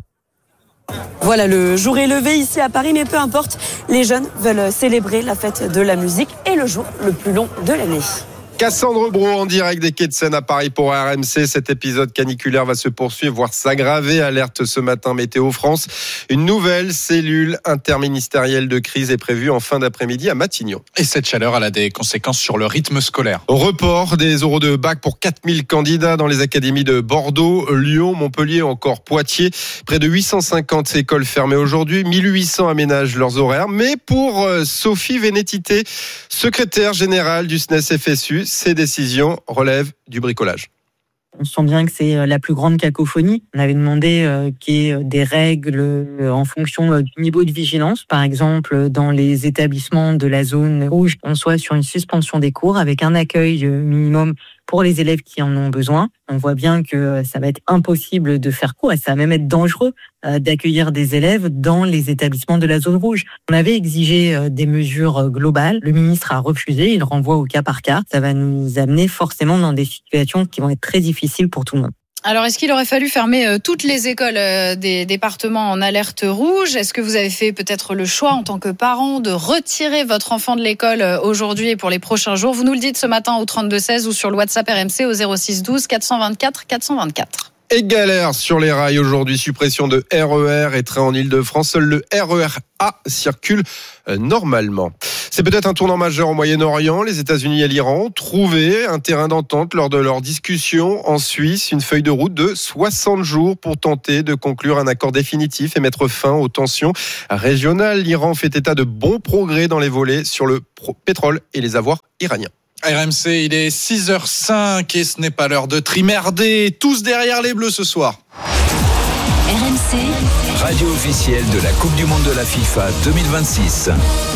Voilà, le jour est levé ici à Paris, mais peu importe, les jeunes veulent célébrer la fête de la musique et le jour le plus long de l'année. Cassandre Brault en direct des quais de Seine à Paris pour R M C. Cet épisode caniculaire va se poursuivre, voire s'aggraver. Alerte ce matin Météo France. Une nouvelle cellule interministérielle de crise est prévue en fin d'après-midi à Matignon. Et cette chaleur, elle a des conséquences sur le rythme scolaire. Report des oraux de bac pour quatre mille candidats dans les académies de Bordeaux, Lyon, Montpellier, encore Poitiers. Près de huit cent cinquante écoles fermées aujourd'hui. mille huit cents aménagent leurs horaires. Mais pour Sophie Vénétité, secrétaire générale du S N E S F S U, ces décisions relèvent du bricolage. On sent bien que c'est la plus grande cacophonie. On avait demandé euh, qu'il y ait des règles euh, en fonction euh, du niveau de vigilance. Par exemple, dans les établissements de la zone rouge, on soit sur une suspension des cours avec un accueil euh, minimum pour les élèves qui en ont besoin. On voit bien que ça va être impossible de faire cours et ça va même être dangereux euh, d'accueillir des élèves dans les établissements de la zone rouge. On avait exigé euh, des mesures globales. Le ministre a refusé. Il renvoie au cas par cas. Ça va nous amener forcément dans des situations qui vont être très difficiles pour tout le monde. Alors, est-ce qu'il aurait fallu fermer euh, toutes les écoles euh, des départements en alerte rouge ? Est-ce que vous avez fait peut-être le choix en tant que parent de retirer votre enfant de l'école euh, aujourd'hui et pour les prochains jours ? Vous nous le dites ce matin au trente-deux seize ou sur le WhatsApp R M C au zéro six douze quatre cent vingt-quatre quatre cent vingt-quatre. Et galère sur les rails aujourd'hui, suppression de R E R et train en Ile-de-France. Seul le R E R A circule euh, normalement. C'est peut-être un tournant majeur au Moyen-Orient. Les États-Unis et l'Iran ont trouvé un terrain d'entente lors de leur discussion en Suisse. Une feuille de route de soixante jours pour tenter de conclure un accord définitif et mettre fin aux tensions régionales. L'Iran fait état de bons progrès dans les volets sur le pétrole et les avoirs iraniens. R M C, il est six heures cinq et ce n'est pas l'heure de trimerder. Tous derrière les Bleus ce soir. R M C, radio officielle de la Coupe du Monde de la FIFA deux mille vingt-six.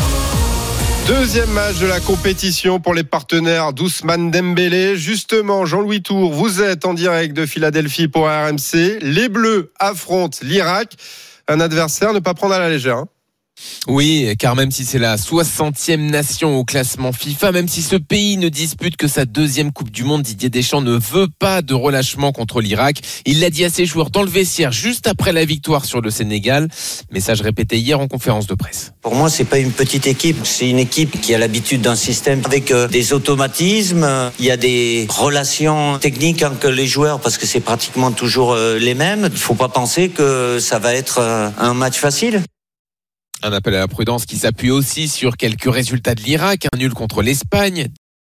Deuxième match de la compétition pour les partenaires d'Ousmane Dembélé. Justement, Jean-Louis Tour, vous êtes en direct de Philadelphie pour R M C. Les Bleus affrontent l'Irak. Un adversaire à ne pas prendre à la légère, hein. Oui, car même si c'est la soixantième nation au classement FIFA, même si ce pays ne dispute que sa deuxième Coupe du Monde, Didier Deschamps ne veut pas de relâchement contre l'Irak. Il l'a dit à ses joueurs dans le vestiaire juste après la victoire sur le Sénégal. Message répété hier en conférence de presse. Pour moi, c'est pas une petite équipe, c'est une équipe qui a l'habitude d'un système avec euh, des automatismes. Il y a des relations techniques entre les joueurs parce que c'est pratiquement toujours euh, les mêmes. Il faut pas penser que ça va être euh, un match facile. Un appel à la prudence qui s'appuie aussi sur quelques résultats de l'Irak, un nul contre l'Espagne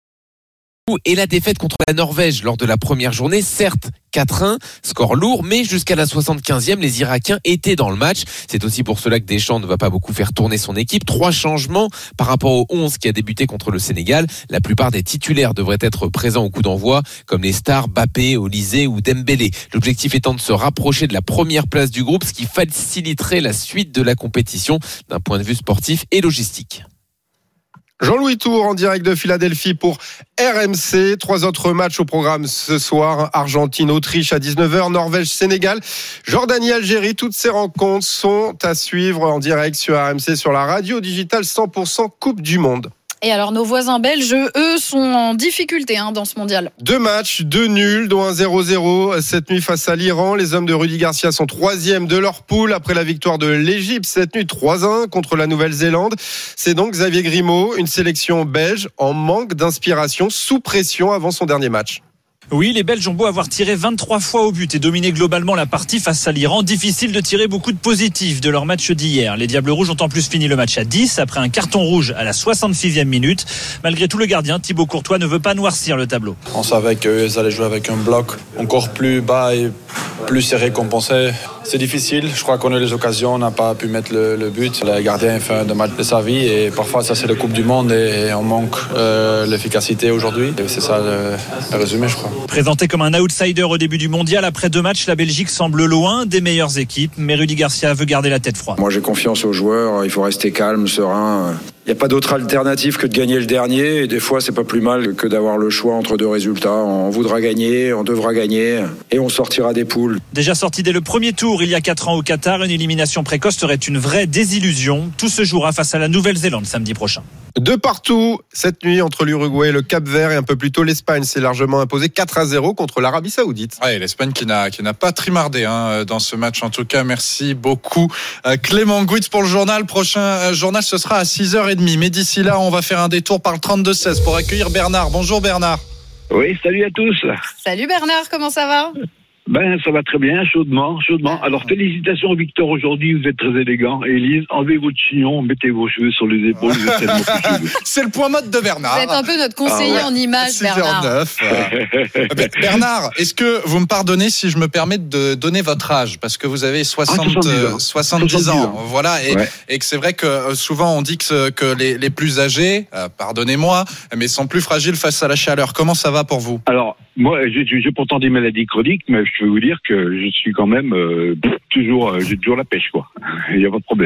et la défaite contre la Norvège lors de la première journée. Certes, quatre un, score lourd, mais jusqu'à la soixante-quinzième, les Irakiens étaient dans le match. C'est aussi pour cela que Deschamps ne va pas beaucoup faire tourner son équipe. Trois changements par rapport au onze qui a débuté contre le Sénégal. La plupart des titulaires devraient être présents au coup d'envoi, comme les stars Mbappé, Olysée ou Dembélé. L'objectif étant de se rapprocher de la première place du groupe, ce qui faciliterait la suite de la compétition d'un point de vue sportif et logistique. Jean-Louis Tour en direct de Philadelphie pour R M C. Trois autres matchs au programme ce soir. Argentine-Autriche à dix-neuf heures, Norvège-Sénégal, Jordanie-Algérie. Toutes ces rencontres sont à suivre en direct sur R M C, sur la radio digitale cent pour cent Coupe du Monde. Et alors, nos voisins belges, eux, sont en difficulté hein, dans ce mondial. Deux matchs, deux nuls, dont un zéro zéro cette nuit face à l'Iran. Les hommes de Rudy Garcia sont troisième de leur poule après la victoire de l'Égypte cette nuit trois un contre la Nouvelle-Zélande. C'est donc Xavier Grimaud, une sélection belge en manque d'inspiration, sous pression avant son dernier match. Oui, les Belges ont beau avoir tiré vingt-trois fois au but et dominé globalement la partie face à l'Iran, difficile de tirer beaucoup de positifs de leur match d'hier. Les Diables Rouges ont en plus fini le match à dix après un carton rouge à la soixante-sixième minute. Malgré tout, le gardien Thibaut Courtois ne veut pas noircir le tableau. On savait qu'ils allaient jouer avec un bloc encore plus bas et plus serré qu'on pensait. C'est difficile, je crois qu'on a eu les occasions, on n'a pas pu mettre le, le but. Le gardien fait un match de sa vie et parfois ça c'est la Coupe du Monde et on manque euh, l'efficacité aujourd'hui. Et c'est ça le, le résumé, je crois. Présenté comme un outsider au début du mondial, après deux matchs, la Belgique semble loin des meilleures équipes, mais Rudy Garcia veut garder la tête froide. Moi j'ai confiance aux joueurs, il faut rester calme, serein. Il n'y a pas d'autre alternative que de gagner le dernier et des fois c'est pas plus mal que d'avoir le choix entre deux résultats. On voudra gagner, on devra gagner et on sortira des poules. Déjà sorti dès le premier tour il y a quatre ans au Qatar, une élimination précoce serait une vraie désillusion. Tout se jouera face à la Nouvelle-Zélande samedi prochain. De partout, cette nuit entre l'Uruguay et le Cap-Vert et un peu plus tôt l'Espagne s'est largement imposée quatre à zéro contre l'Arabie Saoudite. Ouais, l'Espagne qui n'a, qui n'a pas trimardé hein, dans ce match en tout cas. Merci beaucoup Clément Gouitz pour le journal. Prochain journal ce sera à six heures trente. Mais d'ici là, on va faire un détour par le trente-deux seize pour accueillir Bernard. Bonjour Bernard. Oui, salut à tous. Salut Bernard, comment ça va ? Ben, ça va très bien, chaudement, chaudement. Alors, félicitations Victor, aujourd'hui, vous êtes très élégant. Élise, enlevez votre chignon, mettez vos cheveux sur les épaules, vous êtes tellement plus cheveux. C'est le point mode de Bernard. Vous êtes un peu notre conseiller ah ouais. en images, Bernard. six heures neuf Bernard, est-ce que vous me pardonnez si je me permets de donner votre âge ? Parce que vous avez soixante, ah, soixante-dix ans. soixante-dix ans. Voilà. Et, ouais. et que c'est vrai que souvent, on dit que, que les, les plus âgés, euh, pardonnez-moi, mais sont plus fragiles face à la chaleur. Comment ça va pour vous ? Alors, moi, j'ai, j'ai pourtant des maladies chroniques, mais je peux vous dire que je suis quand même euh, toujours, euh, j'ai toujours la pêche, quoi. Il n'y a pas de problème.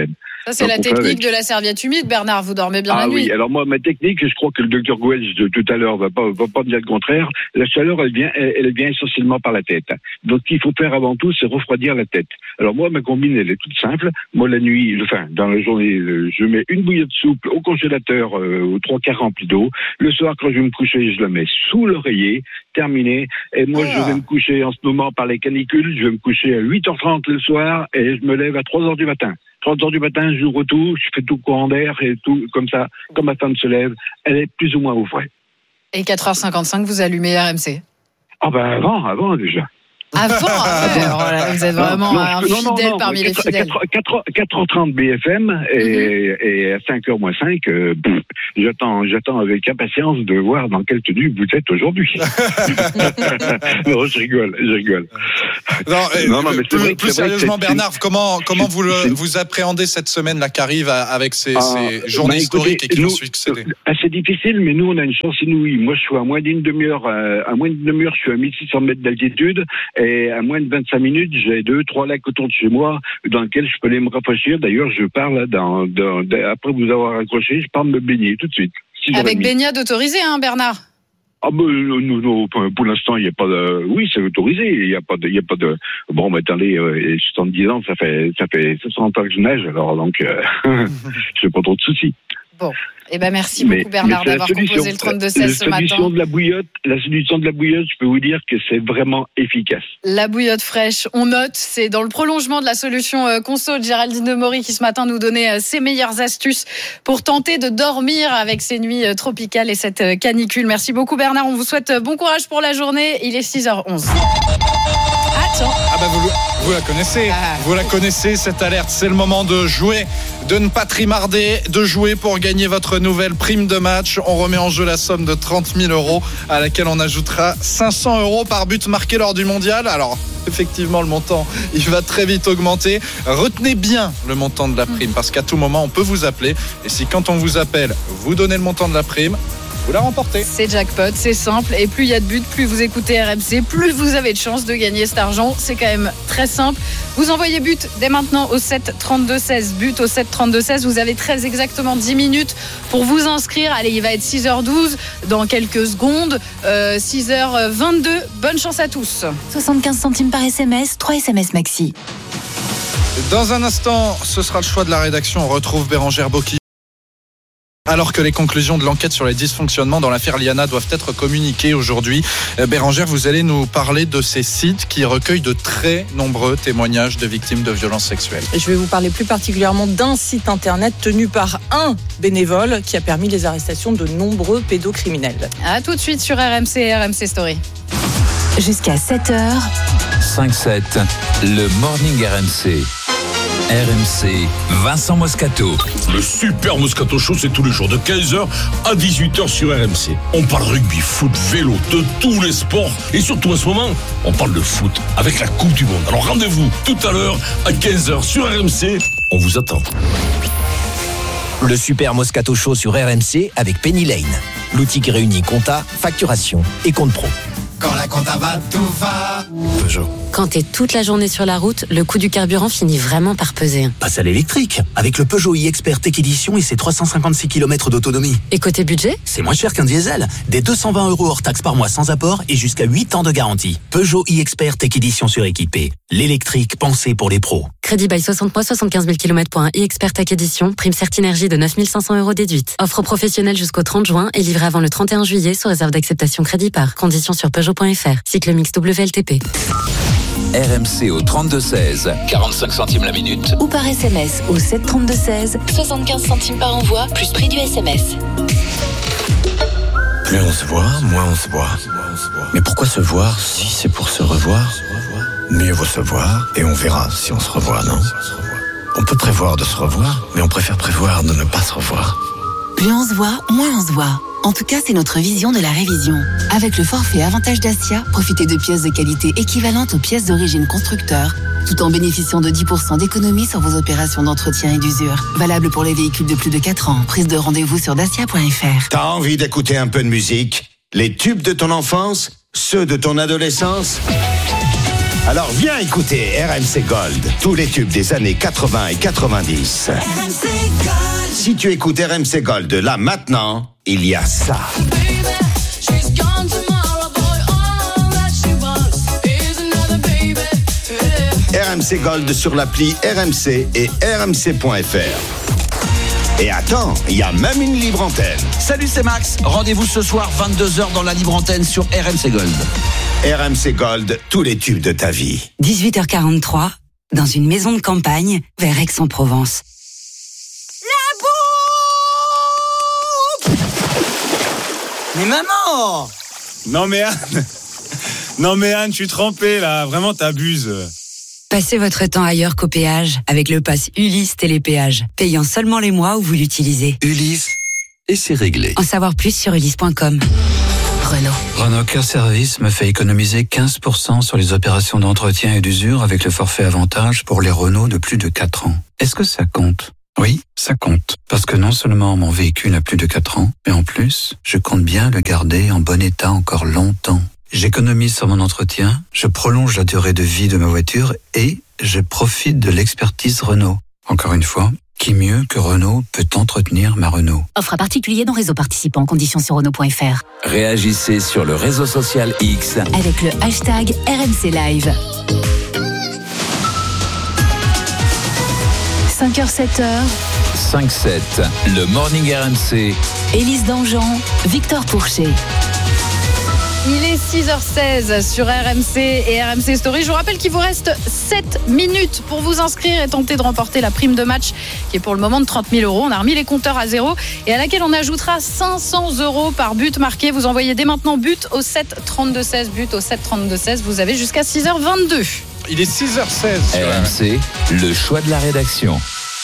Ça, c'est Donc, la on fait technique avec. de la serviette humide, Bernard. Vous dormez bien Ah la nuit. oui, alors moi, ma technique, je crois que le docteur Gouez de tout à l'heure va pas, va pas dire le contraire. La chaleur, elle vient, elle, elle vient essentiellement par la tête. Donc, ce qu'il faut faire avant tout, c'est refroidir la tête. Alors moi, ma combine, elle est toute simple. Moi, la nuit, enfin, dans la journée, je mets une bouillie de soupe au congélateur, euh, aux trois quarts remplis d'eau. Le soir, quand je vais me coucher, je la mets sous l'oreiller. Terminé. Et moi, Ah. je vais me coucher en ce moment par les canicules. Je vais me coucher à huit heures trente le soir et je me lève à trois heures du matin. trois heures du matin, j'ouvre tout, je fais tout courant d'air et tout comme ça. Quand ma femme se lève, elle est plus ou moins au frais. Et quatre heures cinquante-cinq, vous allumez R M C. Ah ben avant, avant déjà. Avant, ouais, alors là, vous êtes vraiment Non, non, un je- non, non, fidèle non, parmi les quatre- fidèles. quatre- quatre heures trente B F M et, et à cinq heures moins cinq, euh, pff, j'attends, j'attends avec impatience de voir dans quelle tenue vous êtes aujourd'hui. Non, je rigole, je rigole. Non, et Non, non, mais c'est plus, vrai que plus c'est vrai que sérieusement, c'est- Bernard, comment, comment vous, le, vous appréhendez cette semaine là qui arrive à- avec ces, Ah, ces journées bah, historiques écoutez, et qui vont nous, succéder? Assez difficile, mais nous, on a une chance inouïe. Moi, je suis à moins d'une demi-heure, euh, à moins d'une demi-heure, je suis à mille six cents mètres d'altitude, et à moins de vingt-cinq minutes, j'ai deux, trois lacs autour de chez moi, dans lesquels je peux aller me rafraîchir. D'ailleurs, je pars là, dans, dans, dans- après vous avoir accroché, je pars me baigner tout de suite. six heures Avec trente. baignade autorisée, hein, Bernard. Ah ben, euh, nous, nous, pour pour l'instant, il n'y a pas de... Oui, c'est autorisé, il n'y a pas de... Il y a pas de... Bon, mais attendez, euh, soixante-dix ans, ça fait, ça fait soixante ans que je nage, alors donc, euh, j'ai pas trop de soucis. Bon, eh ben merci Mais- beaucoup Bernard mais c'est la d'avoir solution. composé le trente-deux La seize ce solution matin. de la bouillotte, la solution de la bouillotte, je peux vous dire que c'est vraiment efficace. La bouillotte fraîche, on note, c'est dans le prolongement de la solution euh, conso de Géraldine de Maury qui ce matin nous donnait euh, ses meilleures astuces pour tenter de dormir avec ces nuits euh, tropicales et cette euh, canicule. Merci beaucoup Bernard, on vous souhaite euh, bon courage pour la journée. Il est six heures onze. Attends. Ah bah vous, vous la connaissez, vous la connaissez cette alerte, c'est le moment de jouer, de ne pas trimarder, de jouer pour gagner votre nouvelle prime de match. On remet en jeu la somme de trente mille euros à laquelle on ajoutera cinq cents euros par but marqué lors du mondial. Alors effectivement le montant il va très vite augmenter. Retenez bien le montant de la prime parce qu'à tout moment on peut vous appeler et si quand on vous appelle vous donnez le montant de la prime, vous la remportez. C'est jackpot, c'est simple. Et plus il y a de buts, plus vous écoutez R M C, plus vous avez de chances de gagner cet argent. C'est quand même très simple. Vous envoyez but dès maintenant au sept trente-deux seize. But au sept trente-deux seize. Vous avez très exactement dix minutes pour vous inscrire. Allez, il va être six heures douze dans quelques secondes. Euh, six heures vingt-deux. Bonne chance à tous. soixante-quinze centimes par S M S, trois S M S maxi. Dans un instant, ce sera le choix de la rédaction. On retrouve Bérangère Bocky. Alors que les conclusions de l'enquête sur les dysfonctionnements dans l'affaire Liana doivent être communiquées aujourd'hui, Bérangère, vous allez nous parler de ces sites qui recueillent de très nombreux témoignages de victimes de violences sexuelles. Je vais vous parler plus particulièrement d'un site internet tenu par un bénévole qui a permis les arrestations de nombreux pédocriminels. À tout de suite sur R M C et R M C Story. Jusqu'à sept heures. cinq sept, le Morning R M C. R M C, Vincent Moscato. Le super Moscato Show, c'est tous les jours de quinze heures à dix-huit heures sur R M C. On parle rugby, foot, vélo, de tous les sports. Et surtout en ce moment, on parle de foot avec la Coupe du Monde. Alors rendez-vous tout à l'heure à quinze heures sur R M C. On vous attend. Le super Moscato Show sur R M C avec Penny Lane. L'outil qui réunit compta, facturation et compte pro. Quand la compta va, tout va. Peugeot. Quand t'es toute la journée sur la route, le coût du carburant finit vraiment par peser. Passe à l'électrique avec le Peugeot e-Expert Tech Edition et ses trois cent cinquante-six kilomètres d'autonomie. Et côté budget ? C'est moins cher qu'un diesel. Des deux cent vingt euros hors taxe par mois sans apport et jusqu'à huit ans de garantie. Peugeot e-Expert Tech Edition suréquipé. L'électrique pensé pour les pros. Crédit bail soixante mois, soixante-quinze mille kilomètres pour un e-Expert Tech Edition. Prime Certinergie de neuf mille cinq cents euros déduite. Offre professionnelle jusqu'au trente juin et livrée avant le trente et un juillet sous réserve d'acceptation crédit par. Conditions sur Peugeot point F R. Cycle mix W L T P. R M C au trente-deux seize, quarante-cinq centimes la minute. Ou par S M S au sept trente-deux seize, soixante-quinze centimes par envoi, plus prix du S M S. Plus on se voit, moins on se voit. Mais pourquoi se voir si c'est pour se revoir? Mieux vaut se voir et on verra si on se revoit, non? On peut prévoir de se revoir, mais on préfère prévoir de ne pas se revoir. Plus on se voit, moins on se voit. En tout cas, c'est notre vision de la révision. Avec le forfait Avantage Dacia, profitez de pièces de qualité équivalentes aux pièces d'origine constructeur, tout en bénéficiant de dix pour cent d'économie sur vos opérations d'entretien et d'usure. Valable pour les véhicules de plus de quatre ans. Prise de rendez-vous sur dacia point F R. T'as envie d'écouter un peu de musique? Les tubes de ton enfance? Ceux de ton adolescence? Alors viens écouter R M C Gold, tous les tubes des années quatre-vingts et quatre-vingt-dix. R M C Gold. Si tu écoutes R M C Gold là maintenant, il y a ça. R M C Gold sur l'appli R M C et R M C point F R. Et attends, il y a même une libre antenne. Salut, c'est Max. Rendez-vous ce soir vingt-deux heures dans la libre antenne sur R M C Gold. R M C Gold, tous les tubes de ta vie. dix-huit heures quarante-trois, dans une maison de campagne vers Aix-en-Provence. Mais maman! Non mais Anne, non mais Anne, je suis trempé là, vraiment t'abuses. Passez votre temps ailleurs qu'au péage avec le pass Ulysse Télépéage, payant seulement les mois où vous l'utilisez. Ulysse, et c'est réglé. En savoir plus sur ulysse point com. Renault. Renault Car Service me fait économiser quinze pour cent sur les opérations d'entretien et d'usure avec le forfait avantage pour les Renault de plus de quatre ans. Est-ce que ça compte ? Oui, ça compte. Parce que non seulement mon véhicule a plus de quatre ans, mais en plus, je compte bien le garder en bon état encore longtemps. J'économise sur mon entretien, je prolonge la durée de vie de ma voiture et je profite de l'expertise Renault. Encore une fois, qui mieux que Renault peut entretenir ma Renault ? Offre à particulier dans réseau participant, conditions sur Renault point F R. Réagissez sur le réseau social X avec le hashtag R M C Live. cinq heures sept heures. cinq sept, le Morning R M C. Élise Dangean, Victor Pourchet. Il est six heures seize sur R M C et R M C Story. Je vous rappelle qu'il vous reste sept minutes pour vous inscrire et tenter de remporter la prime de match qui est pour le moment de trente mille euros. On a remis les compteurs à zéro et à laquelle on ajoutera cinq cents euros par but marqué. Vous envoyez dès maintenant but au sept trente-deux seize, but au sept trente-deux seize. Vous avez jusqu'à six heures vingt-deux. Il est six heures seize sur R M C, le choix de la rédaction.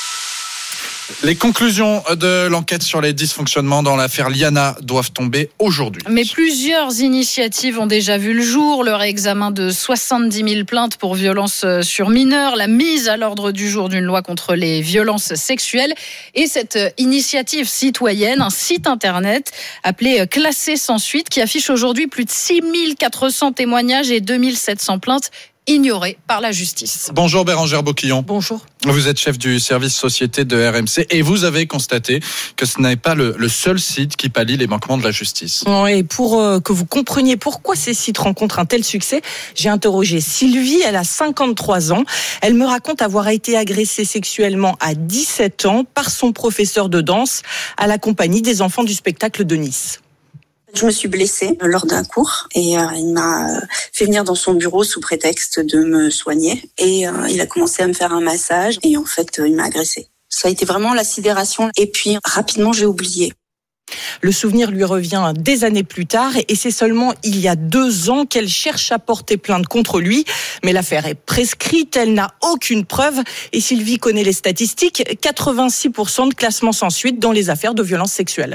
Les conclusions de l'enquête sur les dysfonctionnements dans l'affaire Liana doivent tomber aujourd'hui. Mais plusieurs initiatives ont déjà vu le jour. Le réexamen de soixante-dix mille plaintes pour violences sur mineurs, la mise à l'ordre du jour d'une loi contre les violences sexuelles et cette initiative citoyenne, un site internet appelé Classé sans suite qui affiche aujourd'hui plus de six mille quatre cents témoignages et deux mille sept cents plaintes ignoré par la justice. Bonjour Bérangère Boquillon. Bonjour. Vous êtes chef du service société de R M C et vous avez constaté que ce n'est pas le, le seul site qui pallie les manquements de la justice. Oui, pour euh, que vous compreniez pourquoi ces sites rencontrent un tel succès, j'ai interrogé Sylvie, elle a cinquante-trois ans. Elle me raconte avoir été agressée sexuellement à dix-sept ans par son professeur de danse à la compagnie des enfants du spectacle de Nice. Je me suis blessée lors d'un cours et euh, il m'a fait venir dans son bureau sous prétexte de me soigner et euh, il a commencé à me faire un massage et en fait euh, il m'a agressée. Ça a été vraiment la sidération et puis rapidement j'ai oublié. Le souvenir lui revient des années plus tard et c'est seulement il y a deux ans qu'elle cherche à porter plainte contre lui. Mais l'affaire est prescrite, elle n'a aucune preuve et Sylvie connaît les statistiques, quatre-vingt-six pour cent de classement sans suite dans les affaires de violences sexuelles.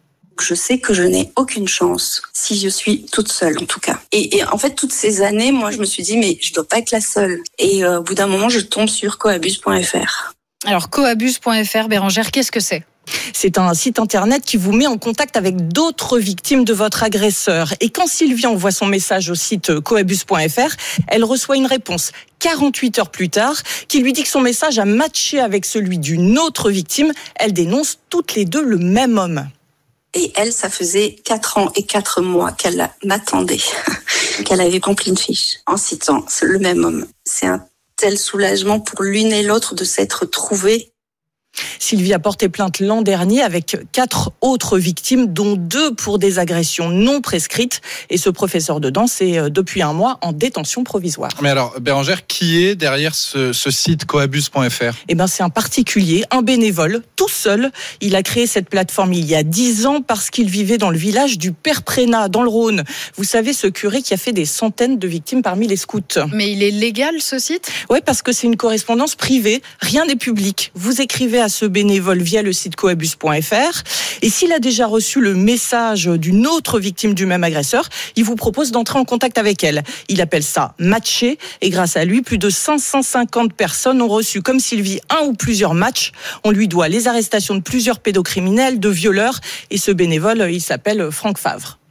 Je sais que je n'ai aucune chance si je suis toute seule, en tout cas. Et, et en fait, toutes ces années, moi, je me suis dit, mais je dois pas être la seule. Et euh, au bout d'un moment, je tombe sur coabuse point F R. Alors, coabuse point F R, Bérangère, qu'est-ce que c'est ? C'est un site internet qui vous met en contact avec d'autres victimes de votre agresseur. Et quand Sylvie envoie son message au site coabuse point F R, elle reçoit une réponse quarante-huit heures plus tard qui lui dit que son message a matché avec celui d'une autre victime. Elle dénonce toutes les deux le même homme. Et elle, ça faisait quatre ans et quatre mois qu'elle m'attendait, qu'elle avait rempli une fiche en citant le même homme. C'est un tel soulagement pour l'une et l'autre de s'être trouvées. Sylvie a porté plainte l'an dernier avec quatre autres victimes, dont deux pour des agressions non prescrites. Et ce professeur de danse est depuis un mois en détention provisoire. Mais alors, Bérangère, qui est derrière ce, ce site coabuse point F R ? Eh ben, c'est un particulier, un bénévole, tout seul. Il a créé cette plateforme il y a dix ans parce qu'il vivait dans le village du Père Prénat, dans le Rhône. Vous savez, ce curé qui a fait des centaines de victimes parmi les scouts. Mais il est légal, ce site ? Oui, parce que c'est une correspondance privée. Rien n'est public. Vous écrivez à ce bénévole via le site coabuse point F R. Et s'il a déjà reçu le message d'une autre victime du même agresseur, il vous propose d'entrer en contact avec elle. Il appelle ça matcher. Et grâce à lui, plus de cinq cent cinquante personnes ont reçu, comme Sylvie, un ou plusieurs matchs. On lui doit les arrestations de plusieurs pédocriminels, de violeurs. Et ce bénévole, il s'appelle Franck Favre.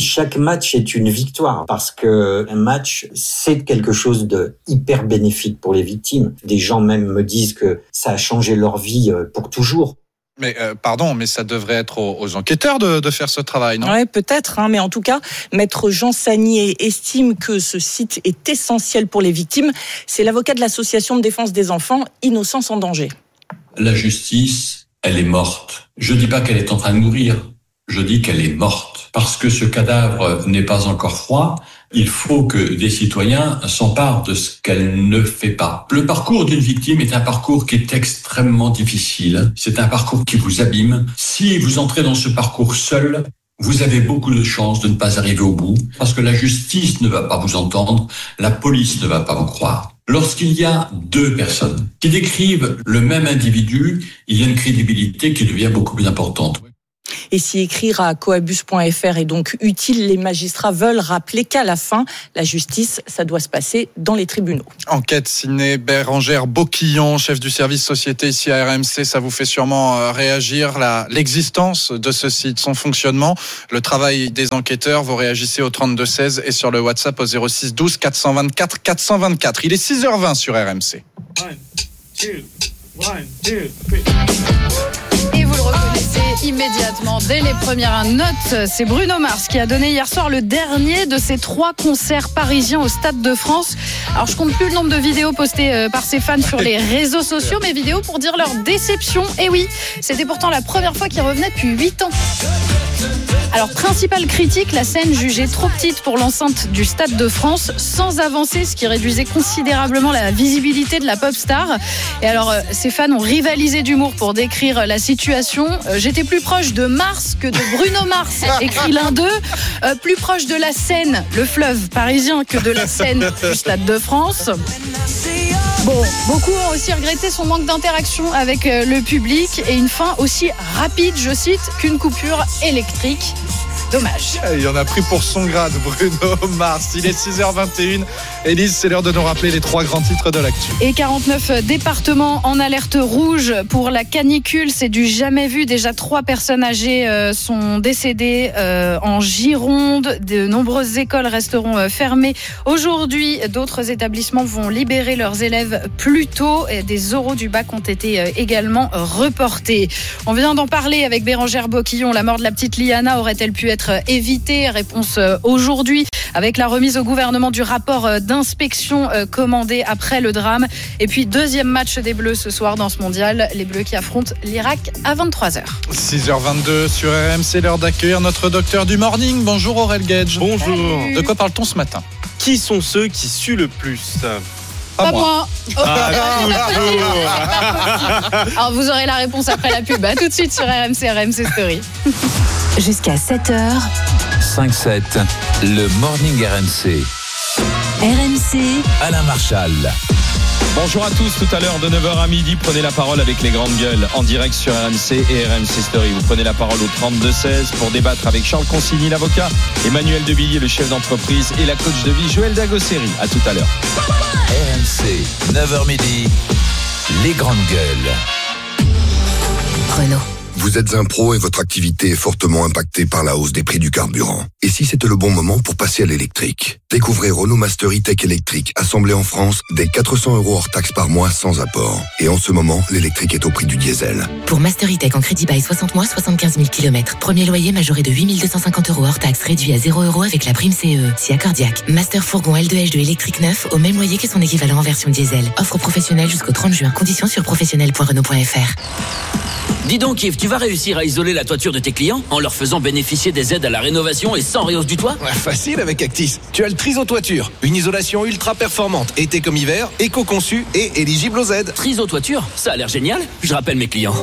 Chaque match est une victoire parce que un match, c'est quelque chose de hyper bénéfique pour les victimes. Des gens même me disent que ça a changé leur vie pour toujours. Mais euh, pardon, mais ça devrait être aux, aux enquêteurs de, de faire ce travail, non ? Ouais, peut-être, hein, mais en tout cas, Maître Jean Sagnier estime que ce site est essentiel pour les victimes. C'est l'avocat de l'association de défense des enfants, Innocence en danger. La justice, elle est morte. Je dis pas qu'elle est en train de mourir. Je dis qu'elle est morte. Parce que ce cadavre n'est pas encore froid, il faut que des citoyens s'emparent de ce qu'elle ne fait pas. Le parcours d'une victime est un parcours qui est extrêmement difficile. C'est un parcours qui vous abîme. Si vous entrez dans ce parcours seul, vous avez beaucoup de chances de ne pas arriver au bout, parce que la justice ne va pas vous entendre, la police ne va pas vous croire. Lorsqu'il y a deux personnes qui décrivent le même individu, il y a une crédibilité qui devient beaucoup plus importante. Et si écrire à coabus point f r est donc utile, les magistrats veulent rappeler qu'à la fin, la justice, ça doit se passer dans les tribunaux. Enquête signée Bérangère Boquillon, chef du service société ici à R M C. Ça vous fait sûrement réagir, la, l'existence de ce site, son fonctionnement, le travail des enquêteurs. Vous réagissez au trente-deux seize et sur le WhatsApp au zéro six douze quatre cent vingt-quatre quatre cent vingt-quatre. Il est six heures vingt sur R M C. One, two, one, two, three. Et vous le reconnaissez immédiatement dès les premières notes. C'est Bruno Mars qui a donné hier soir le dernier de ses trois concerts parisiens au Stade de France. Alors je compte plus le nombre de vidéos postées par ses fans sur les réseaux sociaux, mais vidéos pour dire leur déception. Et oui, c'était pourtant la première fois qu'il revenait depuis huit ans. Alors, principale critique, la scène jugée trop petite pour l'enceinte du Stade de France, sans avancer, ce qui réduisait considérablement la visibilité de la pop star. Et alors, ses fans ont rivalisé d'humour pour décrire la situation. Euh, j'étais plus proche de Mars que de Bruno Mars, écrit l'un d'eux. Euh, plus proche de la Seine, le fleuve parisien, que de la scène du Stade de France. Bon, beaucoup ont aussi regretté son manque d'interaction avec le public et une fin aussi rapide, je cite, qu'une coupure électrique. Dommage. Il en a pris pour son grade, Bruno Mars. Il est six heures vingt et une. Élise, c'est l'heure de nous rappeler les trois grands titres de l'actu. Et quarante-neuf départements en alerte rouge pour la canicule. C'est du jamais vu. Déjà, trois personnes âgées euh, sont décédées euh, en Gironde. De nombreuses écoles resteront euh, fermées. Aujourd'hui, d'autres établissements vont libérer leurs élèves plus tôt. Et des oraux du bac ont été euh, également reportés. On vient d'en parler avec Bérangère Boquillon. La mort de la petite Liana aurait-elle pu être évitée? Réponse aujourd'hui avec la remise au gouvernement du rapport d'inspection commandé après le drame. Et puis deuxième match des Bleus ce soir dans ce mondial, les Bleus qui affrontent l'Irak à vingt-trois heures. six heures vingt-deux sur R M C, l'heure d'accueillir notre docteur du morning. Bonjour Aurel Gage. Bonjour. Salut. De quoi parle-t-on ce matin? Qui sont ceux qui suent le plus? Pas, Pas moi. moi. Ah, Alors vous aurez la réponse après la pub. À tout de suite sur R M C, R M C Story. Jusqu'à sept heures. cinq sept, le Morning R M C. R M C. Alain Marchal. Bonjour à tous, tout à l'heure de neuf heures à midi, prenez la parole avec les grandes gueules en direct sur R M C et R M C Story. Vous prenez la parole au trente-deux seize pour débattre avec Charles Consigny, l'avocat, Emmanuel Debilliers, le chef d'entreprise, et la coach de vie Joël Dagosseri. À tout à l'heure. R M C, neuf heures midi, les grandes gueules. Renault. Vous êtes un pro et votre activité est fortement impactée par la hausse des prix du carburant. Et si c'était le bon moment pour passer à l'électrique? Découvrez Renault Master E-Tech électrique, assemblé en France, dès quatre cents euros hors taxe par mois sans apport. Et en ce moment, l'électrique est au prix du diesel. Pour Master E-Tech en crédit bail soixante mois, soixante-quinze mille kilomètres. Premier loyer majoré de huit mille deux cent cinquante euros hors taxe, réduit à zéro euros avec la prime C E E. Si accordiaque. Master Fourgon L deux H deux électrique neuf au même loyer que son équivalent en version diesel. Offre professionnelle jusqu'au trente juin. Conditions sur professionnel point renault point f r. Dis donc Yves, tu vas réussir à isoler la toiture de tes clients en leur faisant bénéficier des aides à la rénovation et sans réhausse du toit? Ouais, facile avec Actis. Tu as le Triso Toiture, une isolation ultra performante, été comme hiver, éco-conçue et éligible aux aides. Triso Toiture, ça a l'air génial. Je rappelle mes clients.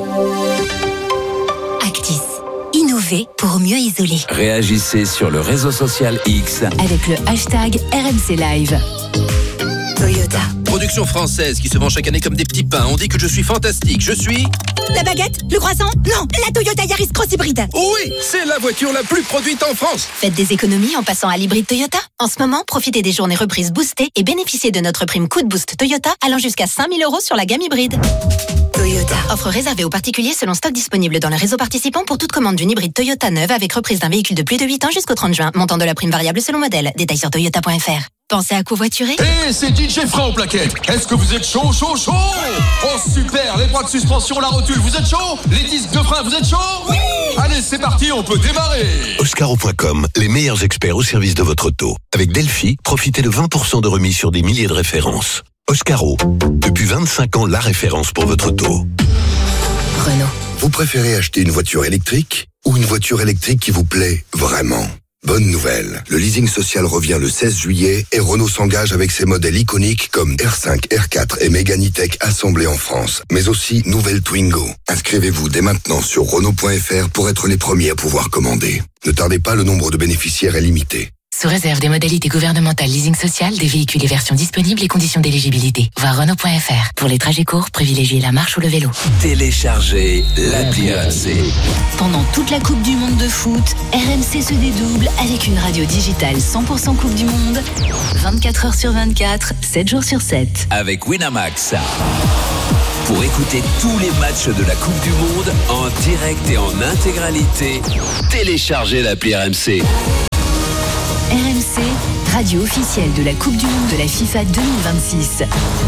Actis. Innover pour mieux isoler. Réagissez sur le réseau social X avec le hashtag R M C Live. Toyota. Production française qui se vend chaque année comme des petits pains. On dit que je suis fantastique. Je suis... La baguette? Le croissant? Non, la Toyota Yaris Cross Hybride. Oui, c'est la voiture la plus produite en France. Faites des économies en passant à l'hybride Toyota. En ce moment, profitez des journées reprises boostées et bénéficiez de notre prime coup de boost Toyota allant jusqu'à cinq mille euros sur la gamme hybride. Toyota. Offre réservée aux particuliers selon stock disponible dans le réseau participant pour toute commande d'une hybride Toyota neuve avec reprise d'un véhicule de plus de huit ans jusqu'au trente juin. Montant de la prime variable selon modèle. Détails sur toyota point f r. Pensez à covoiturer ? Hé, hey, c'est D J Frein au plaquette. Est-ce que vous êtes chaud, chaud, chaud ? Oh super, les bras de suspension, la rotule, vous êtes chaud ? Les disques de frein, vous êtes chaud ? Oui ! Allez, c'est parti, on peut démarrer. Oscaro point com, les meilleurs experts au service de votre auto. Avec Delphi, profitez de vingt pour cent de remise sur des milliers de références. Oscaro, depuis vingt-cinq ans, la référence pour votre auto. Renault. Vous préférez acheter une voiture électrique ou une voiture électrique qui vous plaît vraiment ? Bonne nouvelle, le leasing social revient le seize juillet et Renault s'engage avec ses modèles iconiques comme R cinq, R quatre et Mégane E-Tech assemblés en France, mais aussi nouvelle Twingo. Inscrivez-vous dès maintenant sur Renault point f r pour être les premiers à pouvoir commander. Ne tardez pas, le nombre de bénéficiaires est limité. Sous réserve des modalités gouvernementales leasing social, des véhicules et versions disponibles et conditions d'éligibilité. Voir Renault point f r. Pour les trajets courts, privilégiez la marche ou le vélo. Téléchargez l'appli R M C. Pendant toute la Coupe du Monde de foot, R M C se dédouble avec une radio digitale cent pour cent Coupe du Monde, vingt-quatre heures sur vingt-quatre, sept jours sur sept. Avec Winamax. Pour écouter tous les matchs de la Coupe du Monde en direct et en intégralité, téléchargez l'appli R M C. R M C, radio officielle de la Coupe du Monde de la FIFA deux mille vingt-six.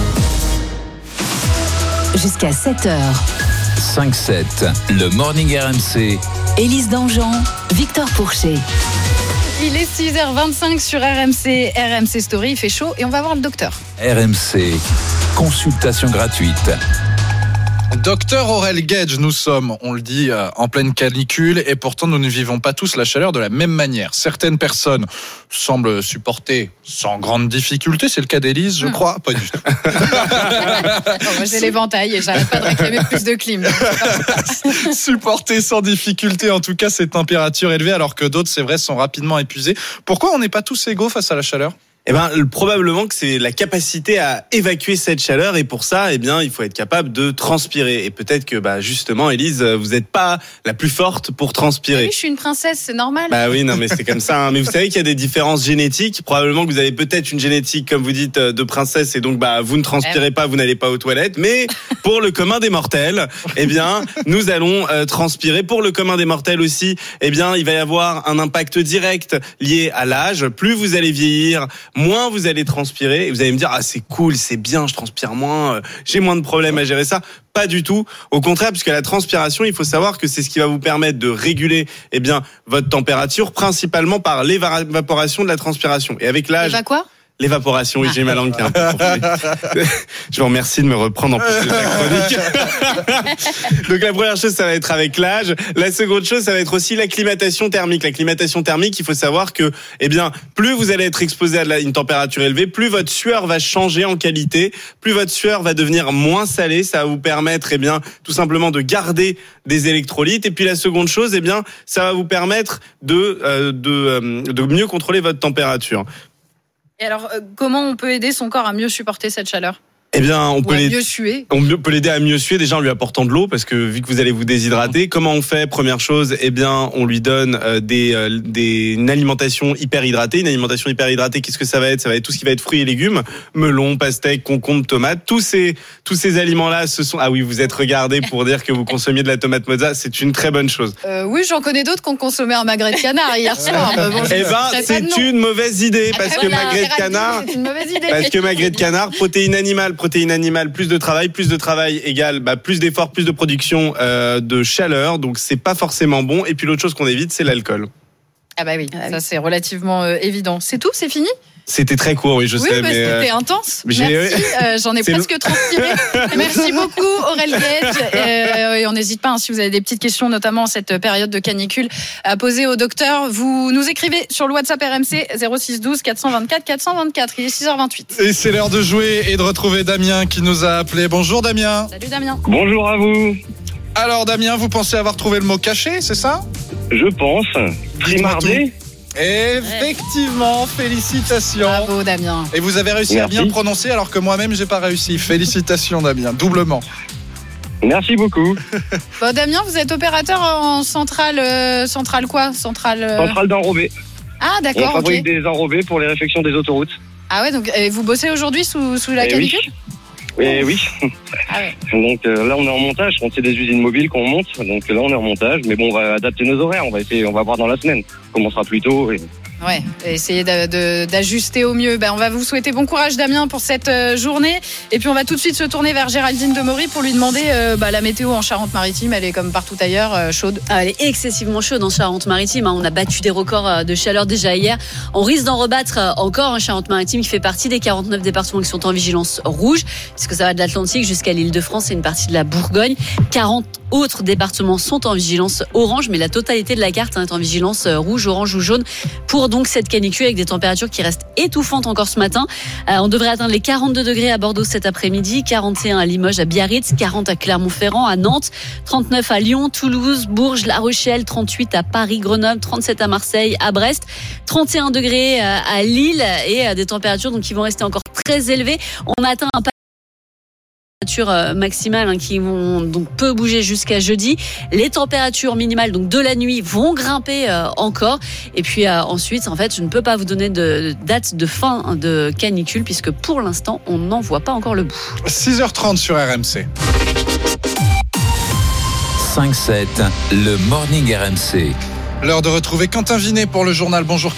Jusqu'à sept heures. cinq sept, le Morning R M C. Élise Dangean, Victor Pourchet. Il est six heures vingt-cinq sur R M C, R M C Story, il fait chaud et on va voir le docteur. R M C, consultation gratuite. Docteur Aurel Gage, nous sommes, on le dit, euh, en pleine canicule et pourtant nous ne vivons pas tous la chaleur de la même manière. Certaines personnes semblent supporter sans grande difficulté, c'est le cas d'Élise, je crois, pas du tout. Bon, moi j'ai l'éventail et j'arrête pas de réclamer plus de clim. Supporter sans difficulté, en tout cas, ces températures élevées, alors que d'autres, c'est vrai, sont rapidement épuisés. Pourquoi on n'est pas tous égaux face à la chaleur ? Eh ben, probablement que c'est la capacité à évacuer cette chaleur et pour ça, eh bien, il faut être capable de transpirer. Et peut-être que, bah, justement, Élise, vous n'êtes pas la plus forte pour transpirer. Oui, je suis une princesse, c'est normal. Bah oui, non, mais c'est comme ça. Hein. Mais vous savez qu'il y a des différences génétiques. Probablement que vous avez peut-être une génétique, comme vous dites, de princesse et donc, bah, vous ne transpirez eh pas, vous n'allez pas aux toilettes. Mais pour le commun des mortels, eh bien, nous allons euh, transpirer. Pour le commun des mortels aussi, eh bien, il va y avoir un impact direct lié à l'âge. Plus vous allez vieillir, moins vous allez transpirer et vous allez me dire ah c'est cool, c'est bien, je transpire moins, euh, j'ai moins de problèmes à gérer ça. Pas du tout. Au contraire, puisque la transpiration, il faut savoir que c'est ce qui va vous permettre de réguler eh bien votre température, principalement par l'évaporation de la transpiration. Et avec l'âge. Éva quoi ? L'évaporation, oui, j'ai ma langue qui est un peu confondue. Je vous remercie de me reprendre en plus de la chronique. Donc la première chose, ça va être avec l'âge. La seconde chose, ça va être aussi l'acclimatation thermique. L'acclimatation thermique, il faut savoir que, eh bien, plus vous allez être exposé à une température élevée, plus votre sueur va changer en qualité, plus votre sueur va devenir moins salée. Ça va vous permettre, eh bien, tout simplement de garder des électrolytes. Et puis la seconde chose, eh bien, ça va vous permettre de, euh, de, euh, de mieux contrôler votre température. Et alors, euh, comment on peut aider son corps à mieux supporter cette chaleur ? Eh bien, on peut, l'aider, mieux suer. on peut l'aider à mieux suer déjà en lui apportant de l'eau parce que vu que vous allez vous déshydrater, comment on fait ? Première chose, eh bien, on lui donne euh, des, euh, des une alimentation hyper hydratée. Une alimentation hyper hydratée, qu'est-ce que ça va être ? Ça va être tout ce qui va être fruits et légumes, melon, pastèque, concombre, tomate. Tous ces tous ces aliments-là, ce sont ah oui, vous êtes regardé pour dire que vous consommiez de la tomate mozza, c'est une très bonne chose. Euh, oui, j'en connais d'autres qui ont consommé un magret de canard hier soir. Bon, eh ben, c'est une mauvaise idée parce ah, que voilà, magret de canard, c'est une mauvaise idée. Parce que magret de canard, protéines animales. Protéines animales, plus de travail, plus de travail égale bah, plus d'efforts, plus de production euh, de chaleur, donc c'est pas forcément bon. Et puis l'autre chose qu'on évite, c'est l'alcool. Ah bah oui, ça c'est relativement euh, évident. C'est tout, c'est fini ? C'était très court, oui, je oui, sais. Bah, mais c'était euh... intense. Mais Merci, euh, j'en ai c'est presque le... transpiré. Merci beaucoup, Aurel Gage. Euh, et on n'hésite pas, hein, si vous avez des petites questions, notamment en cette période de canicule, à poser au docteur. Vous nous écrivez sur le WhatsApp R M C zéro six douze quatre cent vingt-quatre quatre cent vingt-quatre. Il est six heures vingt-huit. Et c'est l'heure de jouer et de retrouver Damien qui nous a appelé. Bonjour Damien. Salut Damien. Bonjour à vous. Alors Damien, vous pensez avoir trouvé le mot caché, c'est ça ? Je pense. Trimardé. Effectivement, félicitations. Bravo Damien. Et vous avez réussi Merci. à bien prononcer alors que moi-même j'ai pas réussi. Félicitations Damien, doublement. Merci beaucoup. Bon, Damien, vous êtes opérateur en centrale, euh, centrale quoi Centrale euh... Centrale d'enrobés. Ah d'accord. On fabrique okay. des enrobés pour les réfections des autoroutes. Ah ouais, donc et vous bossez aujourd'hui sous, sous la eh canicule ? oui. Et oui. Ah ouais. Donc euh, là, on est en montage. On sait des usines mobiles qu'on monte. Donc là, on est en montage. Mais bon, on va adapter nos horaires. On va essayer, on va voir dans la semaine. On commencera plus tôt. Et... Ouais, essayer de, de, d'ajuster au mieux. Ben, on va vous souhaiter bon courage, Damien, pour cette euh, journée. Et puis, on va tout de suite se tourner vers Géraldine Demory pour lui demander euh, bah, la météo en Charente-Maritime. Elle est comme partout ailleurs, euh, chaude. Ah, elle est excessivement chaude en Charente-Maritime. Hein. On a battu des records de chaleur déjà hier. On risque d'en rebattre encore en Charente-Maritime, qui fait partie des quarante-neuf départements qui sont en vigilance rouge, puisque ça va de l'Atlantique jusqu'à l'Île-de-France et une partie de la Bourgogne. quarante autres départements sont en vigilance orange, mais la totalité de la carte hein, est en vigilance rouge, orange ou jaune pour donc cette canicule avec des températures qui restent étouffantes encore ce matin. Euh, on devrait atteindre les quarante-deux degrés à Bordeaux cet après-midi, quarante et un à Limoges, à Biarritz, quarante à Clermont-Ferrand, à Nantes, trente-neuf à Lyon, Toulouse, Bourges, La Rochelle, trente-huit à Paris, Grenoble, trente-sept à Marseille, à Brest, trente et un degrés à Lille et des températures donc qui vont rester encore très élevées. On a atteint un températures maximales hein, qui vont donc peu bouger jusqu'à jeudi. Les températures minimales donc de la nuit vont grimper euh, encore. Et puis euh, ensuite, en fait, je ne peux pas vous donner de, de date de fin de canicule puisque pour l'instant, on n'en voit pas encore le bout. six heures trente sur R M C. cinq sept, le Morning R M C. L'heure de retrouver Quentin Vinet pour le journal. Bonjour Quentin.